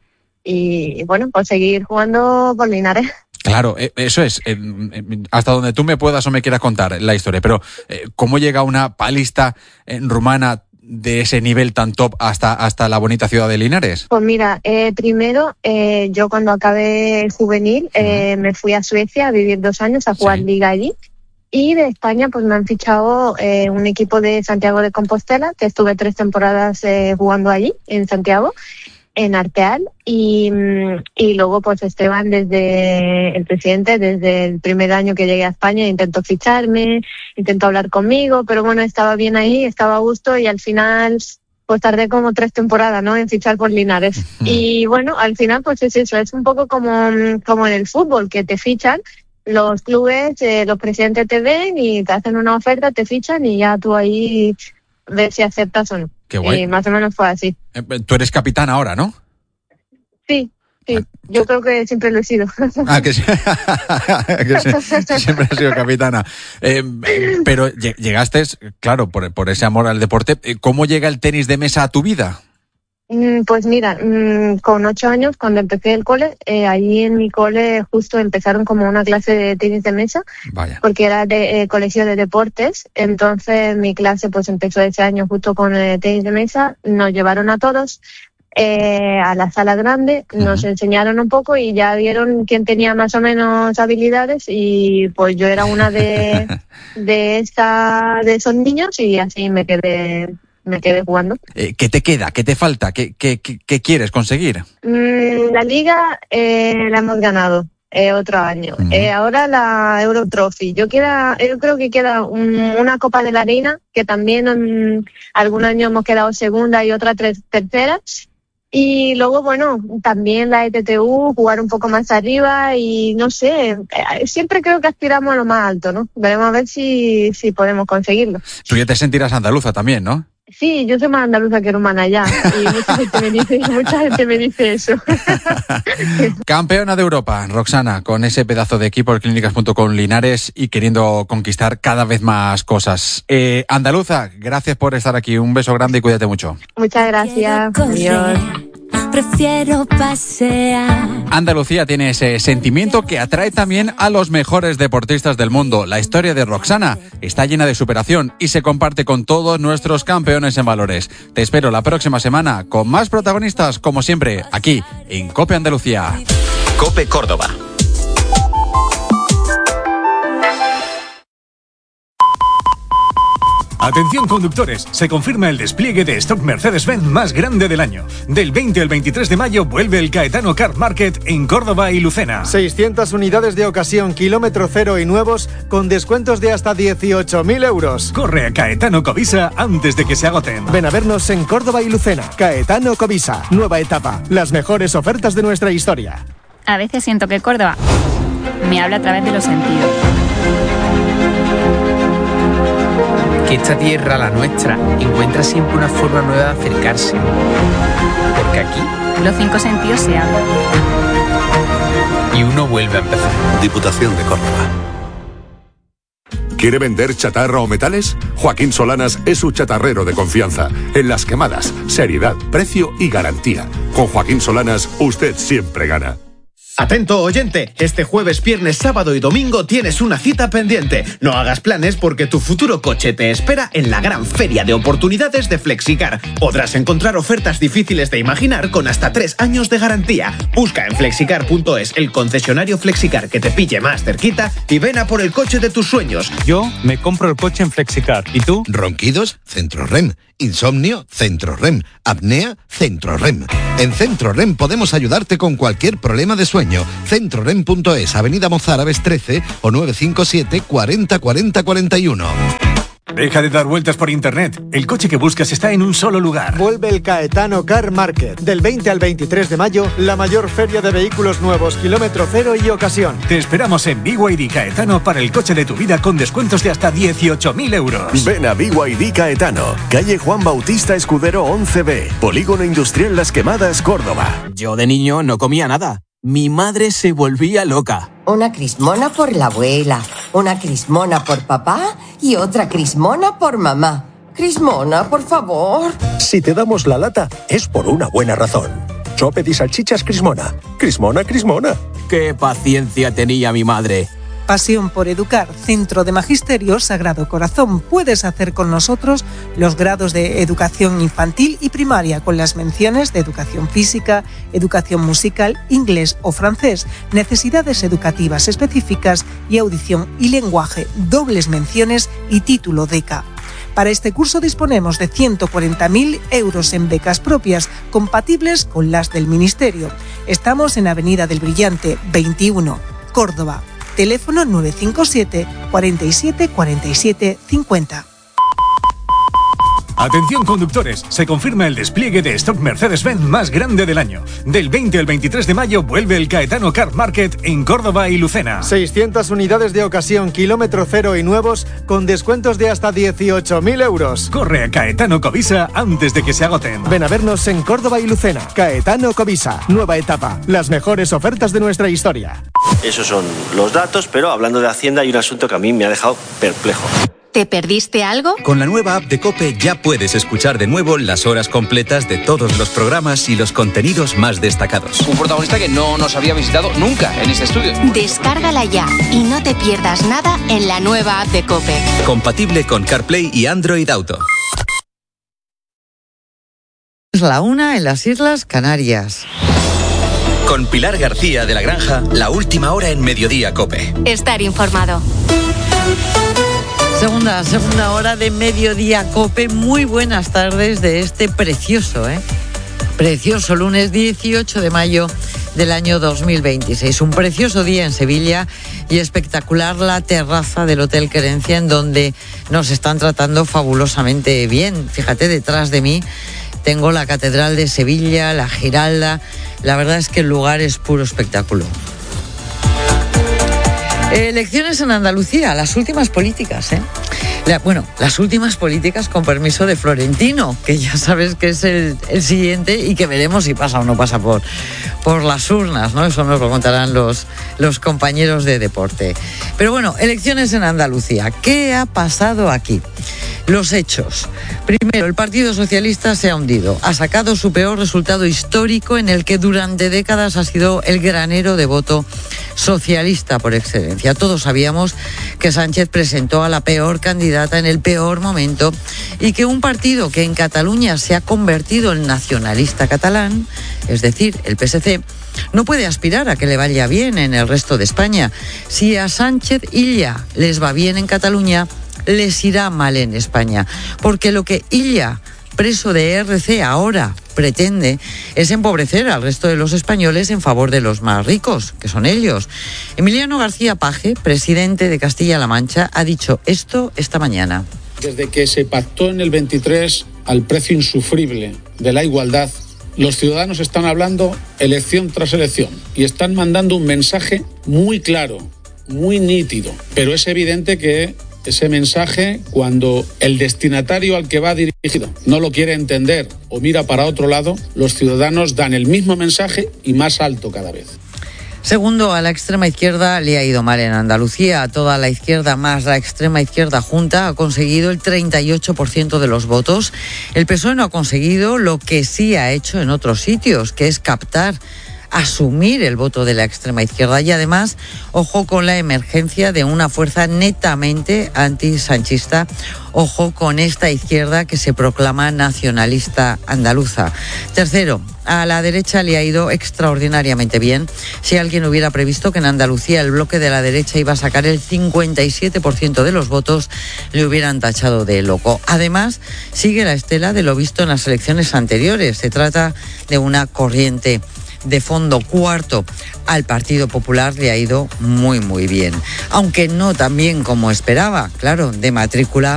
Speaker 30: y bueno, pues seguir jugando por Linares.
Speaker 29: Claro, eh, eso es. eh, eh, hasta donde tú me puedas o me quieras contar la historia, pero eh, ¿cómo llega una palista eh, rumana de ese nivel tan top hasta, hasta la bonita ciudad de Linares?
Speaker 30: Pues mira, eh, primero eh, yo cuando acabé el juvenil eh, me fui a Suecia a vivir dos años a jugar liga allí. Y de España pues me han fichado eh, un equipo de Santiago de Compostela, que estuve tres temporadas eh, jugando allí, en Santiago, en Arteal. Y, y luego pues Esteban, desde el presidente, desde el primer año que llegué a España, intentó ficharme, intentó hablar conmigo, pero bueno, estaba bien ahí, estaba a gusto y al final pues tardé como tres temporadas, ¿no?, en fichar por Linares. Y bueno, al final pues es eso, es un poco como, como en el fútbol, que te fichan. Los clubes, eh, los presidentes te ven y te hacen una oferta, te fichan y ya tú ahí ves si aceptas o no.
Speaker 29: Qué guay.
Speaker 30: Y más o menos fue así.
Speaker 29: Eh, Tú eres capitán ahora, ¿no?
Speaker 30: Sí, sí. Yo creo que siempre lo he sido.
Speaker 29: Ah, que, sí. que sí, siempre has sido capitana. Eh, eh, pero lle- llegaste, claro, por, por ese amor al deporte. Eh, ¿Cómo llega el tenis de mesa a tu vida?
Speaker 30: Mm, Pues mira, mm, con ocho años, cuando empecé el cole, eh, allí en mi cole justo empezaron como una clase de tenis de mesa,
Speaker 29: Vaya.
Speaker 30: porque era de eh, colegio de deportes. Entonces mi clase pues empezó ese año justo con eh, tenis de mesa. Nos llevaron a todos eh, a la sala grande, nos enseñaron un poco y ya vieron quién tenía más o menos habilidades y pues yo era una de de esta de esos niños y así me quedé me quedé jugando.
Speaker 29: Eh, ¿Qué te queda? ¿Qué te falta? ¿Qué, qué, qué, qué quieres conseguir?
Speaker 30: Mm, la liga eh, la hemos ganado eh, otro año. Eh, ahora la Euro Trophy. Yo, queda, yo creo que queda un, una Copa de la Reina, que también mm, algún año hemos quedado segunda y otra tres, tercera. Y luego, bueno, también la E T T U, jugar un poco más arriba y no sé, eh, siempre creo que aspiramos a lo más alto, ¿no? Veremos a ver si, si podemos conseguirlo.
Speaker 29: Tú ya te sentirás andaluza también, ¿no?
Speaker 30: Sí, yo soy más andaluza que rumana ya y mucha gente me dice, mucha gente me dice eso.
Speaker 29: Campeona de Europa, Roxana, con ese pedazo de equipo, el clínicas punto com Linares y queriendo conquistar cada vez más cosas. Eh, andaluza, gracias por estar aquí. Un beso grande y cuídate mucho.
Speaker 30: Muchas gracias. Adiós.
Speaker 13: Prefiero pasear.
Speaker 29: Andalucía tiene ese sentimiento que atrae también a los mejores deportistas del mundo. La historia de Roxana está llena de superación y se comparte con todos nuestros campeones en valores. Te espero la próxima semana con más protagonistas, como siempre, aquí en COPE Andalucía.
Speaker 1: COPE Córdoba.
Speaker 11: Atención conductores, se confirma el despliegue de stock Mercedes-Benz más grande del año. Del veinte al veintitrés de mayo vuelve el Caetano Car Market en Córdoba y Lucena.
Speaker 12: seiscientas unidades de ocasión, kilómetro cero y nuevos con descuentos de hasta dieciocho mil euros.
Speaker 11: Corre a Caetano Covisa antes de que se agoten.
Speaker 12: Ven a vernos en Córdoba y Lucena. Caetano Covisa, nueva etapa. Las mejores ofertas de nuestra historia.
Speaker 15: A veces siento que Córdoba
Speaker 1: me habla a través de los sentidos.
Speaker 4: Que esta tierra, la nuestra, encuentra siempre una forma nueva de acercarse. Porque aquí
Speaker 1: los cinco sentidos se abren.
Speaker 4: Y uno vuelve a empezar.
Speaker 15: Diputación de Córdoba. ¿Quiere vender chatarra o metales? Joaquín Solanas es su chatarrero de confianza. En las quemadas, seriedad, precio y garantía. Con Joaquín Solanas, usted siempre gana.
Speaker 16: Atento oyente, este jueves, viernes, sábado y domingo tienes una cita pendiente. No hagas planes porque tu futuro coche te espera en la gran feria de oportunidades de Flexicar. Podrás encontrar ofertas difíciles de imaginar con hasta tres años de garantía. Busca en flexicar punto es el concesionario Flexicar que te pille más cerquita y ven a por el coche de tus sueños.
Speaker 17: Yo me compro el coche en Flexicar. ¿Y tú?
Speaker 18: ¿Ronquidos? Centrorrem. ¿Insomnio? Centrorrem. ¿Apnea? Centrorrem. En Centrorrem podemos ayudarte con cualquier problema de sueño. Centrorrem punto es, Avenida Mozárabes trece o nueve cinco siete, cuarenta, cuarenta, cuarenta y uno.
Speaker 11: Deja de dar vueltas por internet. El coche que buscas está en un solo lugar.
Speaker 12: Vuelve el Caetano Car Market. Del veinte al veintitrés de mayo, la mayor feria de vehículos nuevos, kilómetro cero y ocasión.
Speaker 11: Te esperamos en B Y D Caetano para el coche de tu vida con descuentos de hasta dieciocho mil euros.
Speaker 19: Ven a B Y D Caetano, calle Juan Bautista Escudero once B, Polígono Industrial Las Quemadas, Córdoba.
Speaker 20: Yo de niño no comía nada. Mi madre se volvía loca.
Speaker 21: Una crismona por la abuela, una crismona por papá y otra crismona por mamá. Crismona, por favor.
Speaker 22: Si te damos la lata, es por una buena razón. Chope de salchichas Crismona. Crismona, Crismona.
Speaker 20: ¡Qué paciencia tenía mi madre!
Speaker 31: Pasión por educar, Centro de Magisterio Sagrado Corazón. Puedes hacer con nosotros los grados de educación infantil y primaria con las menciones de educación física, educación musical, inglés o francés, necesidades educativas específicas y audición y lenguaje, dobles menciones y título D E C A. Para este curso disponemos de ciento cuarenta mil euros en becas propias, compatibles con las del Ministerio. Estamos en Avenida del Brillante, veintiuno, Córdoba. Teléfono nueve cinco siete, cuarenta y siete, cuarenta y siete, cincuenta.
Speaker 11: Atención conductores, se confirma el despliegue de stock Mercedes-Benz más grande del año. Del veinte al veintitrés de mayo vuelve el Caetano Car Market en Córdoba y Lucena.
Speaker 12: seiscientas unidades de ocasión, kilómetro cero y nuevos con descuentos de hasta dieciocho mil euros.
Speaker 11: Corre a Caetano Covisa antes de que se agoten.
Speaker 12: Ven a vernos en Córdoba y Lucena. Caetano Covisa, nueva etapa, las mejores ofertas de nuestra historia.
Speaker 32: Esos son los datos, pero hablando de Hacienda hay un asunto que a mí me ha dejado perplejo.
Speaker 7: ¿Te perdiste algo?
Speaker 33: Con la nueva app de COPE ya puedes escuchar de nuevo las horas completas de todos los programas y los contenidos más destacados.
Speaker 34: Un protagonista que no nos había visitado nunca en este estudio.
Speaker 7: Descárgala ya y no te pierdas nada en la nueva app de COPE.
Speaker 33: Compatible con CarPlay y Android Auto.
Speaker 2: Es la una en las Islas Canarias.
Speaker 33: Con Pilar García de la Granja, la última hora en Mediodía COPE.
Speaker 7: Estar informado.
Speaker 2: Segunda, segunda hora de Mediodía COPE. Muy buenas tardes de este precioso, ¿eh? Precioso lunes dieciocho de mayo del año dos mil veintiséis. Un precioso día en Sevilla y espectacular la terraza del Hotel Querencia, en donde nos están tratando fabulosamente bien. Fíjate, detrás de mí tengo la Catedral de Sevilla, la Giralda. La verdad es que el lugar es puro espectáculo. Elecciones en Andalucía, las últimas políticas, ¿eh? La, bueno, las últimas políticas con permiso de Florentino, que ya sabes que es el, el siguiente y que veremos si pasa o no pasa por, por las urnas, ¿no? Eso nos lo contarán los, los compañeros de deporte. Pero bueno, elecciones en Andalucía. ¿Qué ha pasado aquí? Los hechos. Primero, el Partido Socialista se ha hundido. Ha sacado su peor resultado histórico, en el que durante décadas ha sido el granero de voto socialista por excelencia. Todos sabíamos que Sánchez presentó a la peor candidata en el peor momento y que un partido que en Cataluña se ha convertido en nacionalista catalán, es decir, el P S C, no puede aspirar a que le vaya bien en el resto de España. Si a Sánchez Illa les va bien en Cataluña, les irá mal en España, porque lo que Illa, preso de E R C, ahora pretende es empobrecer al resto de los españoles en favor de los más ricos, que son ellos. Emiliano García Paje, presidente de Castilla-La Mancha, ha dicho esto esta mañana.
Speaker 35: Desde que se pactó en el veintitrés al precio insufrible de la igualdad, los ciudadanos están hablando elección tras elección y están mandando un mensaje muy claro muy nítido, pero es evidente que ese mensaje, cuando el destinatario al que va dirigido no lo quiere entender o mira para otro lado, los ciudadanos dan el mismo mensaje y más alto cada vez.
Speaker 2: Segundo, a la extrema izquierda le ha ido mal en Andalucía. Toda la izquierda más la extrema izquierda junta ha conseguido el treinta y ocho por ciento de los votos. El P S O E no ha conseguido lo que sí ha hecho en otros sitios, que es captar, asumir el voto de la extrema izquierda. Y además, ojo con la emergencia de una fuerza netamente antisanchista. Ojo con esta izquierda que se proclama nacionalista andaluza. Tercero, a la derecha le ha ido extraordinariamente bien. Si alguien hubiera previsto que en Andalucía el bloque de la derecha iba a sacar el cincuenta y siete por ciento de los votos, le hubieran tachado de loco. Además, sigue la estela de lo visto en las elecciones anteriores. Se trata de una corriente de fondo. Cuarto, al Partido Popular le ha ido muy muy bien, aunque no tan bien como esperaba. Claro, de matrícula